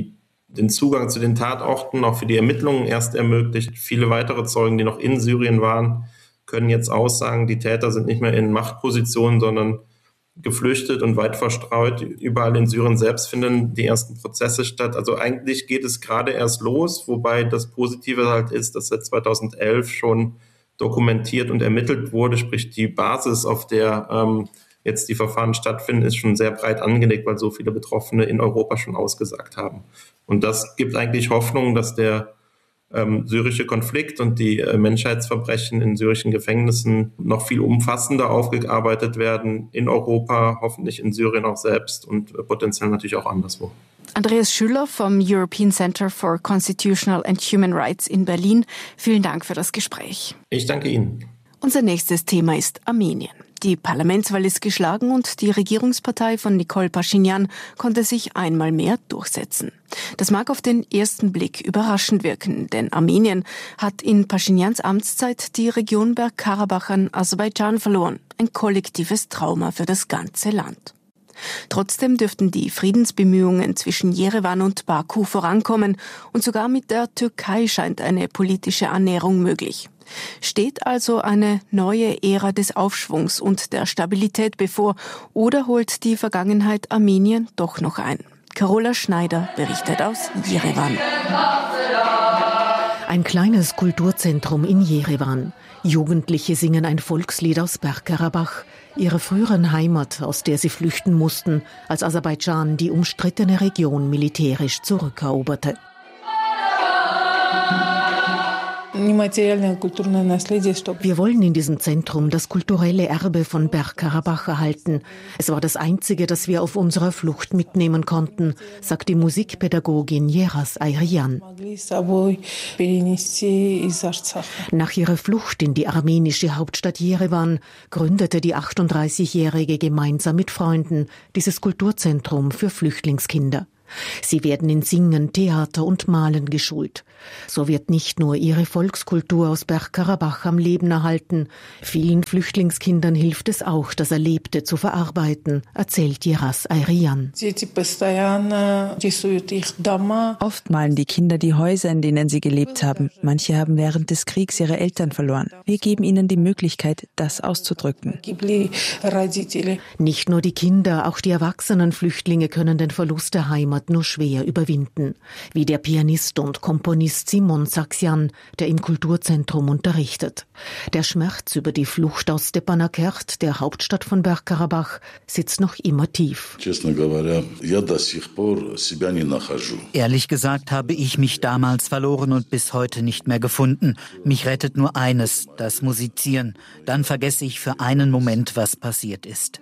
den Zugang zu den Tatorten auch für die Ermittlungen erst ermöglicht. Viele weitere Zeugen, die noch in Syrien waren, können jetzt aussagen, die Täter sind nicht mehr in Machtpositionen, sondern geflüchtet und weit verstreut. Überall in Syrien selbst finden die ersten Prozesse statt. Also eigentlich geht es gerade erst los, wobei das Positive halt ist, dass seit 2011 schon dokumentiert und ermittelt wurde, sprich die Basis, auf der jetzt die Verfahren stattfinden, ist schon sehr breit angelegt, weil so viele Betroffene in Europa schon ausgesagt haben. Und das gibt eigentlich Hoffnung, dass der syrische Konflikt und die Menschheitsverbrechen in syrischen Gefängnissen noch viel umfassender aufgearbeitet werden in Europa, hoffentlich in Syrien auch selbst und potenziell natürlich auch anderswo. Andreas Schüller vom European Center for Constitutional and Human Rights in Berlin. Vielen Dank für das Gespräch. Ich danke Ihnen. Unser nächstes Thema ist Armenien. Die Parlamentswahl ist geschlagen und die Regierungspartei von Nikol Paschinjan konnte sich einmal mehr durchsetzen. Das mag auf den ersten Blick überraschend wirken, denn Armenien hat in Paschinjans Amtszeit die Region Bergkarabach an Aserbaidschan verloren. Ein kollektives Trauma für das ganze Land. Trotzdem dürften die Friedensbemühungen zwischen Jerewan und Baku vorankommen und sogar mit der Türkei scheint eine politische Annäherung möglich. Steht also eine neue Ära des Aufschwungs und der Stabilität bevor oder holt die Vergangenheit Armenien doch noch ein? Carola Schneider berichtet aus Jerewan. Ein kleines Kulturzentrum in Jerewan. Jugendliche singen ein Volkslied aus Bergkarabach, ihrer früheren Heimat, aus der sie flüchten mussten, als Aserbaidschan die umstrittene Region militärisch zurückeroberte. Wir wollen in diesem Zentrum das kulturelle Erbe von Bergkarabach erhalten. Es war das einzige, das wir auf unserer Flucht mitnehmen konnten, sagt die Musikpädagogin Yeras Ayrian. Nach ihrer Flucht in die armenische Hauptstadt Jerewan gründete die 38-Jährige gemeinsam mit Freunden dieses Kulturzentrum für Flüchtlingskinder. Sie werden in Singen, Theater und Malen geschult. So wird nicht nur ihre Volkskultur aus Bergkarabach am Leben erhalten. Vielen Flüchtlingskindern hilft es auch, das Erlebte zu verarbeiten, erzählt Yeras Ayrian. Oft malen die Kinder die Häuser, in denen sie gelebt haben. Manche haben während des Kriegs ihre Eltern verloren. Wir geben ihnen die Möglichkeit, das auszudrücken. Nicht nur die Kinder, auch die erwachsenen Flüchtlinge können den Verlust der Heimat nur schwer überwinden, wie der Pianist und Komponist Simon Saksian, der im Kulturzentrum unterrichtet. Der Schmerz über die Flucht aus Stepanakert, der Hauptstadt von Bergkarabach, sitzt noch immer tief. Ehrlich gesagt habe ich mich damals verloren und bis heute nicht mehr gefunden. Mich rettet nur eines, das Musizieren. Dann vergesse ich für einen Moment, was passiert ist.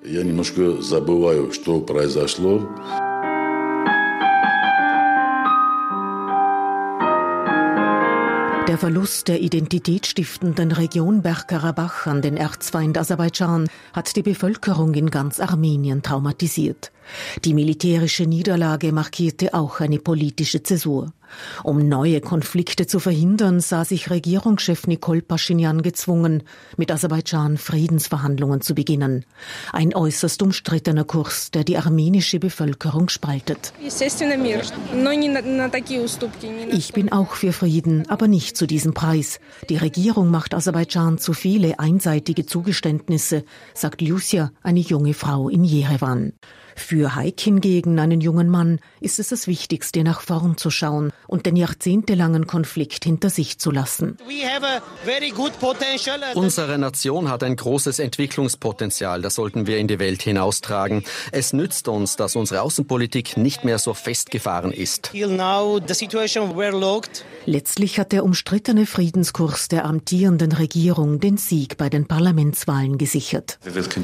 Der Verlust der identitätsstiftenden Region Bergkarabach an den Erzfeind Aserbaidschan hat die Bevölkerung in ganz Armenien traumatisiert. Die militärische Niederlage markierte auch eine politische Zäsur. Um neue Konflikte zu verhindern, sah sich Regierungschef Nikol Paschinjan gezwungen, mit Aserbaidschan Friedensverhandlungen zu beginnen. Ein äußerst umstrittener Kurs, der die armenische Bevölkerung spaltet. Ich bin auch für Frieden, aber nicht zu diesem Preis. Die Regierung macht Aserbaidschan zu viele einseitige Zugeständnisse, sagt Lucia, eine junge Frau in Jerewan. Für Haik hingegen, einen jungen Mann, ist es das Wichtigste, nach vorn zu schauen und den jahrzehntelangen Konflikt hinter sich zu lassen. Unsere Nation hat ein großes Entwicklungspotenzial, das sollten wir in die Welt hinaustragen. Es nützt uns, dass unsere Außenpolitik nicht mehr so festgefahren ist. Letztlich hat der umstrittene Friedenskurs der amtierenden Regierung den Sieg bei den Parlamentswahlen gesichert.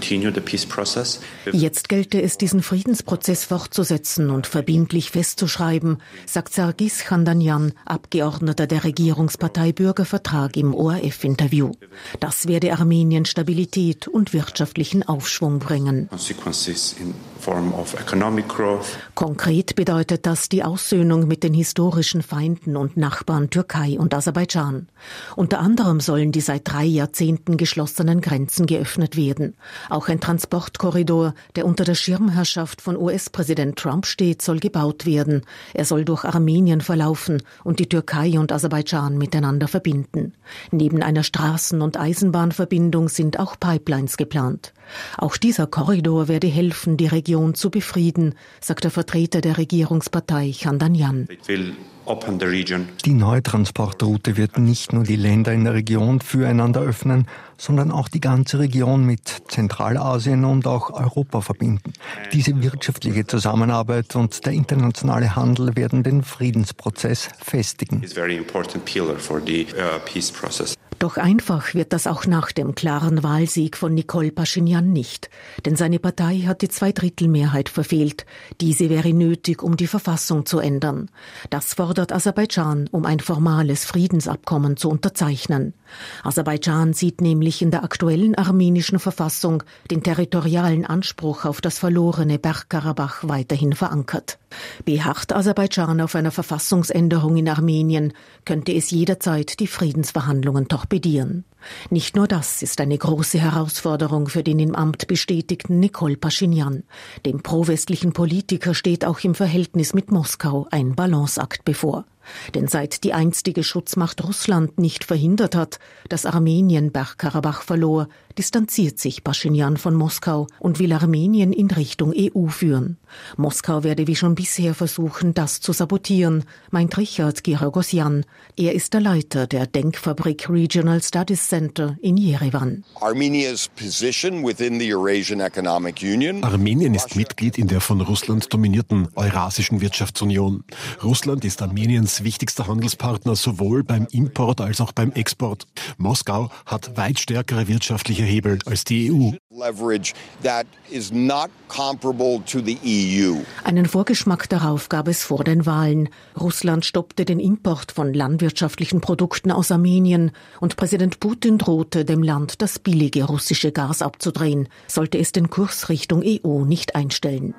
Jetzt gelte es, diesen Friedensprozess fortzusetzen und verbindlich festzuschreiben, sagt Sargis Khandanyan, Abgeordneter der Regierungspartei Bürgervertrag im ORF-Interview. Das werde Armenien Stabilität und wirtschaftlichen Aufschwung bringen. Konkret bedeutet das die Aussöhnung mit den historischen Feinden und Nachbarn Türkei und Aserbaidschan. Unter anderem sollen die seit 3 Jahrzehnten geschlossenen Grenzen geöffnet werden. Auch ein Transportkorridor, der unter der Schirmherrschaft von US-Präsident Trump steht, soll gebaut werden. Er soll durch Armenien verlaufen und die Türkei und Aserbaidschan miteinander verbinden. Neben einer Straßen- und Eisenbahnverbindung sind auch Pipelines geplant. Auch dieser Korridor werde helfen, die Region zu befrieden, sagt der Vertreter der Regierungspartei Khandanyan. Die neue Transportroute wird nicht nur die Länder in der Region füreinander öffnen, sondern auch die ganze Region mit Zentralasien und auch Europa verbinden. Diese wirtschaftliche Zusammenarbeit und der internationale Handel werden den Friedensprozess festigen. Doch einfach wird das auch nach dem klaren Wahlsieg von Nikol Paschinjan Pashinyan nicht, denn seine Partei hat die Zweidrittelmehrheit verfehlt. Diese wäre nötig, um die Verfassung zu ändern. Das fordert Aserbaidschan, um ein formales Friedensabkommen zu unterzeichnen. Aserbaidschan sieht nämlich in der aktuellen armenischen Verfassung den territorialen Anspruch auf das verlorene Bergkarabach weiterhin verankert. Beharrt Aserbaidschan auf einer Verfassungsänderung in Armenien, könnte es jederzeit die Friedensverhandlungen torpedieren. Nicht nur das ist eine große Herausforderung für den im Amt bestätigten Nikol Pashinyan. Dem pro-westlichen Politiker steht auch im Verhältnis mit Moskau ein Balanceakt bevor. Denn seit die einstige Schutzmacht Russland nicht verhindert hat, dass Armenien Bergkarabach verlor, distanziert sich Pashinyan von Moskau und will Armenien in Richtung EU führen. Moskau werde wie schon bisher versuchen, das zu sabotieren, meint Richard Girogosyan. Er ist der Leiter der Denkfabrik Regional Studies Center in Jerewan. Armenien ist Mitglied in der von Russland dominierten Eurasischen Wirtschaftsunion. Russland ist Armeniens wichtigster Handelspartner sowohl beim Import als auch beim Export. Moskau hat weit stärkere wirtschaftliche Hebel als die EU. Einen Vorgeschmack darauf gab es vor den Wahlen. Russland stoppte den Import von landwirtschaftlichen Produkten aus Armenien und Präsident Putin drohte dem Land, das billige russische Gas abzudrehen, sollte es den Kurs Richtung EU nicht einstellen.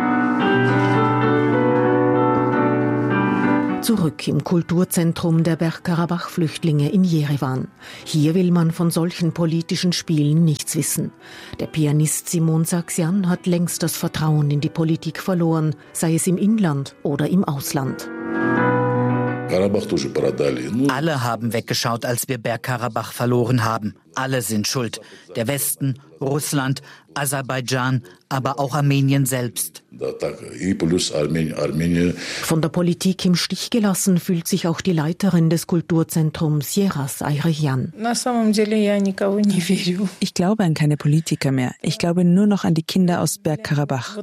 Zurück im Kulturzentrum der Bergkarabach-Flüchtlinge in Jerewan. Hier will man von solchen politischen Spielen nichts wissen. Der Pianist Simon Saxian hat längst das Vertrauen in die Politik verloren, sei es im Inland oder im Ausland. Alle haben weggeschaut, als wir Bergkarabach verloren haben. Alle sind schuld. Der Westen, Russland, Aserbaidschan, aber auch Armenien selbst. Von der Politik im Stich gelassen fühlt sich auch die Leiterin des Kulturzentrums Yeras Ayreyan. Ich glaube an keine Politiker mehr. Ich glaube nur noch an die Kinder aus Bergkarabach.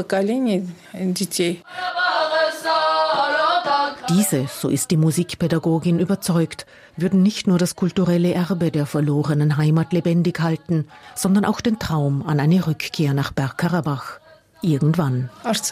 Diese, so ist die Musikpädagogin überzeugt, würden nicht nur das kulturelle Erbe der verlorenen Heimat lebendig halten, sondern auch den Traum an eine Rückkehr nach Bergkarabach. Irgendwann.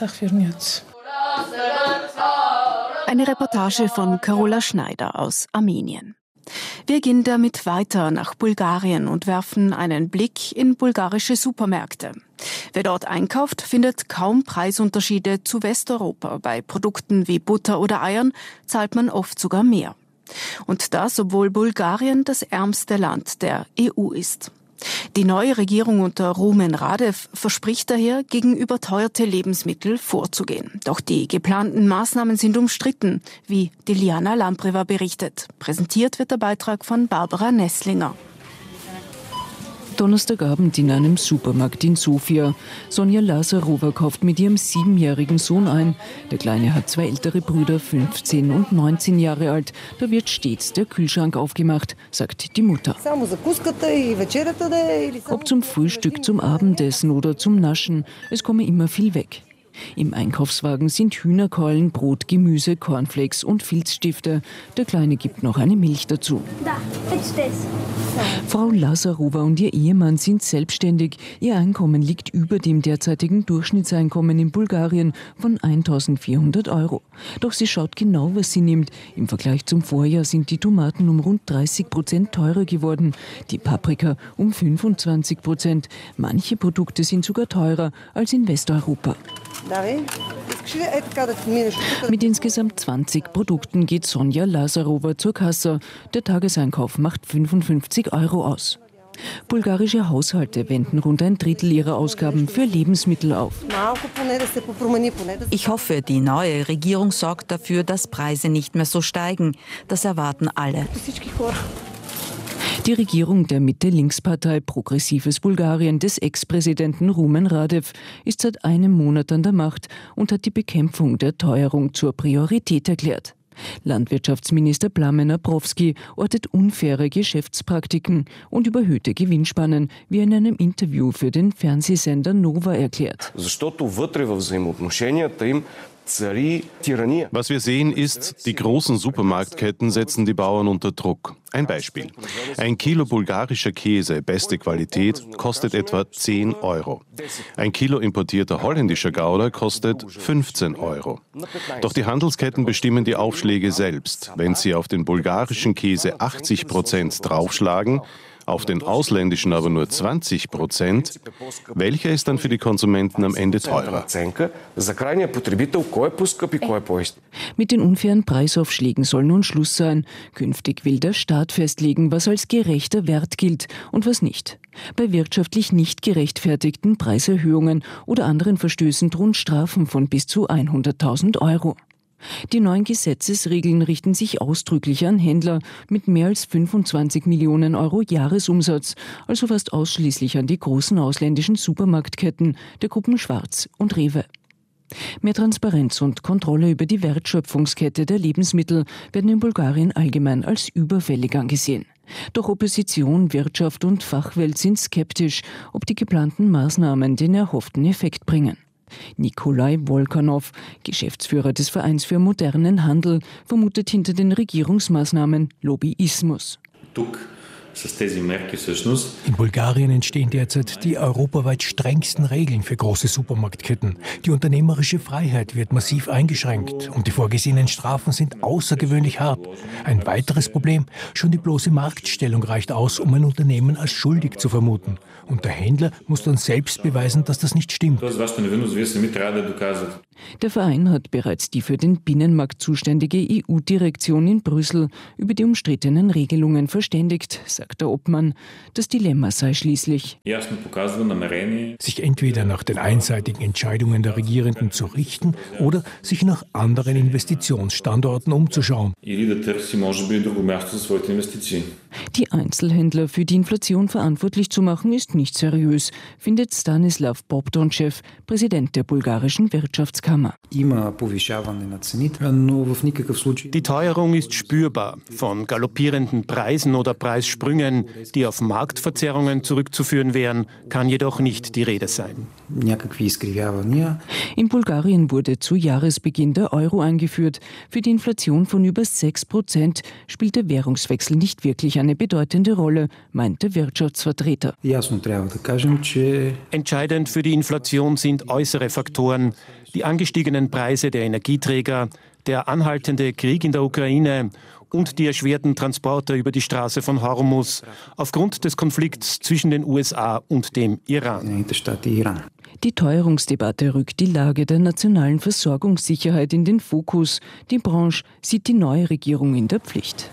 Eine Reportage von Carola Schneider aus Armenien. Wir gehen damit weiter nach Bulgarien und werfen einen Blick in bulgarische Supermärkte. Wer dort einkauft, findet kaum Preisunterschiede zu Westeuropa. Bei Produkten wie Butter oder Eiern zahlt man oft sogar mehr. Und das, obwohl Bulgarien das ärmste Land der EU ist. Die neue Regierung unter Rumen Radev verspricht daher, gegen überteuerte Lebensmittel vorzugehen. Doch die geplanten Maßnahmen sind umstritten, wie Diljana Lampreva berichtet. Präsentiert wird der Beitrag von Barbara Nesslinger. Donnerstagabend in einem Supermarkt in Sofia. Sonja Lazarova kauft mit ihrem 7-jährigen Sohn ein. Der Kleine hat 2 ältere Brüder, 15 und 19 Jahre alt. Da wird stets der Kühlschrank aufgemacht, sagt die Mutter. Ob zum Frühstück, zum Abendessen oder zum Naschen, es komme immer viel weg. Im Einkaufswagen sind Hühnerkeulen, Brot, Gemüse, Cornflakes und Filzstifte. Der Kleine gibt noch eine Milch dazu. Frau Lazarova und ihr Ehemann sind selbstständig. Ihr Einkommen liegt über dem derzeitigen Durchschnittseinkommen in Bulgarien von 1.400 €. Doch sie schaut genau, was sie nimmt. Im Vergleich zum Vorjahr sind die Tomaten um rund 30% teurer geworden, die Paprika um 25%. Manche Produkte sind sogar teurer als in Westeuropa. Mit insgesamt 20 Produkten geht Sonja Lazarova zur Kasse. Der Tageseinkauf macht 55 € aus. Bulgarische Haushalte wenden rund ein Drittel ihrer Ausgaben für Lebensmittel auf. Ich hoffe, die neue Regierung sorgt dafür, dass Preise nicht mehr so steigen. Das erwarten alle. Die Regierung der Mitte-Links-Partei Progressives Bulgarien des Ex-Präsidenten Rumen Radev ist seit einem Monat an der Macht und hat die Bekämpfung der Teuerung zur Priorität erklärt. Landwirtschaftsminister Plamen Abrovski ortet unfaire Geschäftspraktiken und überhöhte Gewinnspannen, wie er in einem Interview für den Fernsehsender Nova erklärt. Was wir sehen ist, die großen Supermarktketten setzen die Bauern unter Druck. Ein Beispiel. 1 Kilo bulgarischer Käse, beste Qualität, kostet etwa 10 €. 1 Kilo importierter holländischer Gouda kostet 15 €. Doch die Handelsketten bestimmen die Aufschläge selbst. Wenn sie auf den bulgarischen Käse 80% draufschlagen, auf den ausländischen aber nur 20%, welcher ist dann für die Konsumenten am Ende teurer? Mit den unfairen Preisaufschlägen soll nun Schluss sein. Künftig will der Staat festlegen, was als gerechter Wert gilt und was nicht. Bei wirtschaftlich nicht gerechtfertigten Preiserhöhungen oder anderen Verstößen drohen Strafen von bis zu 100.000 €. Die neuen Gesetzesregeln richten sich ausdrücklich an Händler mit mehr als 25 Millionen € Jahresumsatz, also fast ausschließlich an die großen ausländischen Supermarktketten der Gruppen Schwarz und Rewe. Mehr Transparenz und Kontrolle über die Wertschöpfungskette der Lebensmittel werden in Bulgarien allgemein als überfällig angesehen. Doch Opposition, Wirtschaft und Fachwelt sind skeptisch, ob die geplanten Maßnahmen den erhofften Effekt bringen. Nikolai Volkanov, Geschäftsführer des Vereins für modernen Handel, vermutet hinter den Regierungsmaßnahmen Lobbyismus. In Bulgarien entstehen derzeit die europaweit strengsten Regeln für große Supermarktketten. Die unternehmerische Freiheit wird massiv eingeschränkt und die vorgesehenen Strafen sind außergewöhnlich hart. Ein weiteres Problem, schon die bloße Marktstellung reicht aus, um ein Unternehmen als schuldig zu vermuten. Und der Händler muss dann selbst beweisen, dass das nicht stimmt. Der Verein hat bereits die für den Binnenmarkt zuständige EU-Direktion in Brüssel über die umstrittenen Regelungen verständigt, sagt der Obmann. Das Dilemma sei schließlich: sich entweder nach den einseitigen Entscheidungen der Regierenden zu richten oder sich nach anderen Investitionsstandorten umzuschauen. Die Einzelhändler für die Inflation verantwortlich zu machen, ist nicht seriös, findet Stanislav Bobdonschew, Präsident der bulgarischen Wirtschaftskammer. Die Teuerung ist spürbar. Von galoppierenden Preisen oder Preissprüngen, die auf Marktverzerrungen zurückzuführen wären, kann jedoch nicht die Rede sein. In Bulgarien wurde zu Jahresbeginn der Euro eingeführt. Für die Inflation von über 6% spielt der Währungswechsel nicht wirklich eine bedeutende Rolle, meint der Wirtschaftsvertreter. Entscheidend für die Inflation sind äußere Faktoren, die angestiegenen Preise der Energieträger, der anhaltende Krieg in der Ukraine und die erschwerten Transporte über die Straße von Hormuz aufgrund des Konflikts zwischen den USA und dem Iran. Die Teuerungsdebatte rückt die Lage der nationalen Versorgungssicherheit in den Fokus. Die Branche sieht die neue Regierung in der Pflicht.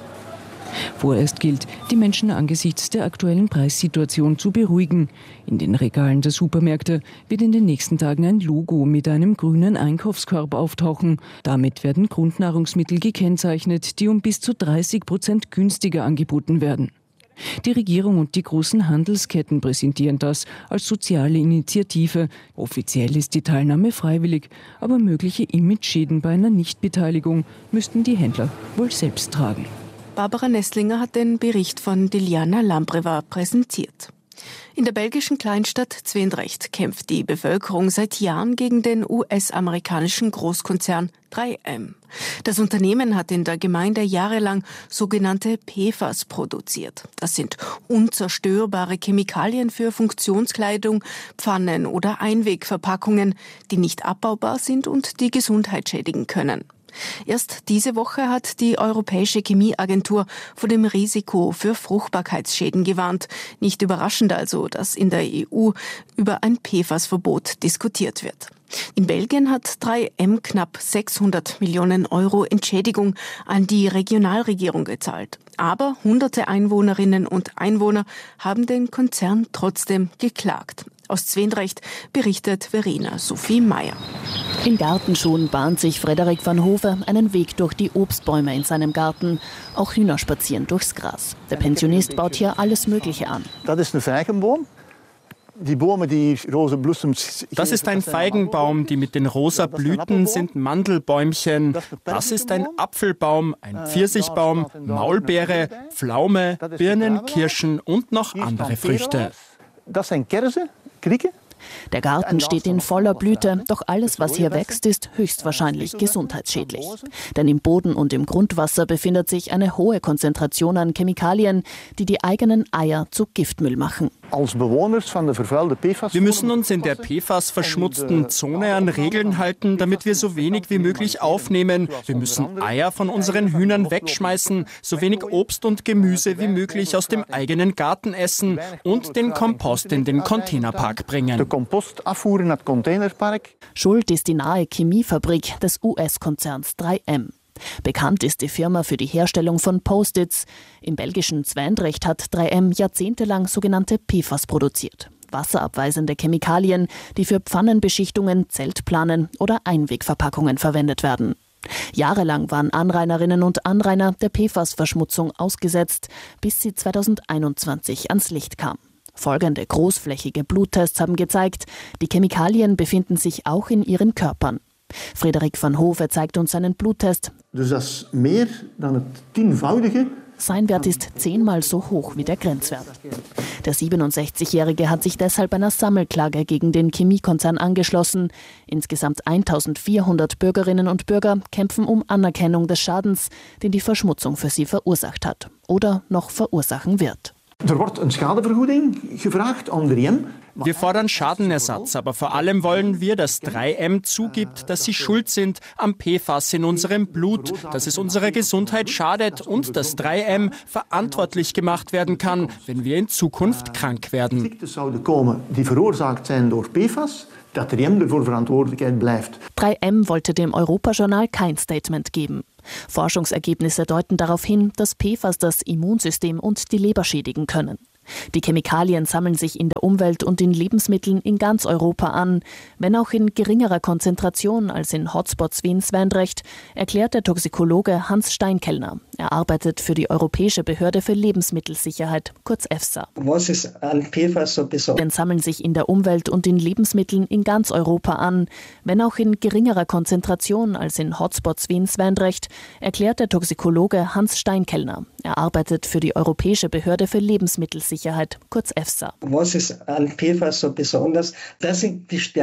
Vorerst gilt, die Menschen angesichts der aktuellen Preissituation zu beruhigen. In den Regalen der Supermärkte wird in den nächsten Tagen ein Logo mit einem grünen Einkaufskorb auftauchen. Damit werden Grundnahrungsmittel gekennzeichnet, die um bis zu 30% günstiger angeboten werden. Die Regierung und die großen Handelsketten präsentieren das als soziale Initiative. Offiziell ist die Teilnahme freiwillig, aber mögliche Imageschäden bei einer Nichtbeteiligung müssten die Händler wohl selbst tragen. Barbara Nesslinger hat den Bericht von Diljana Lambreva präsentiert. In der belgischen Kleinstadt Zwijndrecht kämpft die Bevölkerung seit Jahren gegen den US-amerikanischen Großkonzern 3M. Das Unternehmen hat in der Gemeinde jahrelang sogenannte PFAS produziert. Das sind unzerstörbare Chemikalien für Funktionskleidung, Pfannen oder Einwegverpackungen, die nicht abbaubar sind und die Gesundheit schädigen können. Erst diese Woche hat die Europäische Chemieagentur vor dem Risiko für Fruchtbarkeitsschäden gewarnt. Nicht überraschend also, dass in der EU über ein PFAS-Verbot diskutiert wird. In Belgien hat 3M knapp 600 Millionen € Entschädigung an die Regionalregierung gezahlt. Aber hunderte Einwohnerinnen und Einwohner haben den Konzern trotzdem geklagt. Aus Zwijndrecht berichtet Verena Sophie Meyer. Im Gartenschuhen bahnt sich Frederik van Hove einen Weg durch die Obstbäume in seinem Garten. Auch Hühner spazieren durchs Gras. Der Pensionist baut hier alles Mögliche an. Das ist ein Feigenbaum. Das ist ein Feigenbaum, die mit den rosa Blüten sind Mandelbäumchen. Das ist ein Apfelbaum, ein Pfirsichbaum, Maulbeere, Pflaume, Birnen, Kirschen und noch andere Früchte. Das sind Kersen, Krieken. Der Garten steht in voller Blüte, doch alles, was hier wächst, ist höchstwahrscheinlich gesundheitsschädlich. Denn im Boden und im Grundwasser befindet sich eine hohe Konzentration an Chemikalien, die die eigenen Eier zu Giftmüll machen. Wir müssen uns in der PFAS-verschmutzten Zone an Regeln halten, damit wir so wenig wie möglich aufnehmen. Wir müssen Eier von unseren Hühnern wegschmeißen, so wenig Obst und Gemüse wie möglich aus dem eigenen Garten essen und den Kompost in den Containerpark bringen. Schuld ist die nahe Chemiefabrik des US-Konzerns 3M. Bekannt ist die Firma für die Herstellung von Post-its. Im belgischen Zwijndrecht hat 3M jahrzehntelang sogenannte PFAS produziert. Wasserabweisende Chemikalien, die für Pfannenbeschichtungen, Zeltplanen oder Einwegverpackungen verwendet werden. Jahrelang waren Anrainerinnen und Anrainer der PFAS-Verschmutzung ausgesetzt, bis sie 2021 ans Licht kam. Folgende großflächige Bluttests haben gezeigt, die Chemikalien befinden sich auch in ihren Körpern. Frederik van Hove zeigt uns seinen Bluttest. Sein Wert ist 10-mal so hoch wie der Grenzwert. Der 67-Jährige hat sich deshalb einer Sammelklage gegen den Chemiekonzern angeschlossen. Insgesamt 1400 Bürgerinnen und Bürger kämpfen um Anerkennung des Schadens, den die Verschmutzung für sie verursacht hat oder noch verursachen wird. Wir fordern Schadenersatz, aber vor allem wollen wir, dass 3M zugibt, dass sie schuld sind am PFAS in unserem Blut, dass es unserer Gesundheit schadet und dass 3M verantwortlich gemacht werden kann, wenn wir in Zukunft krank werden. 3M wollte dem Europajournal kein Statement geben. Forschungsergebnisse deuten darauf hin, dass PFAS das Immunsystem und die Leber schädigen können. Die Chemikalien sammeln sich in der Umwelt und in Lebensmitteln in ganz Europa an, wenn auch in geringerer Konzentration als in Hotspots wie in Zwijndrecht, erklärt der Toxikologe Hans Steinkellner. Er arbeitet für die Europäische Behörde für Lebensmittelsicherheit, kurz EFSA. Was ist an PFAS so besonders? Denn sammeln sich in der Umwelt und in Lebensmitteln in ganz Europa an, wenn auch in geringerer Konzentration als in Hotspots wie in Zwijndrecht, erklärt der Toxikologe Hans Steinkellner. Er arbeitet für die Europäische Behörde für Lebensmittelsicherheit, kurz EFSA. Was ist an PFAS so besonders? Das sind die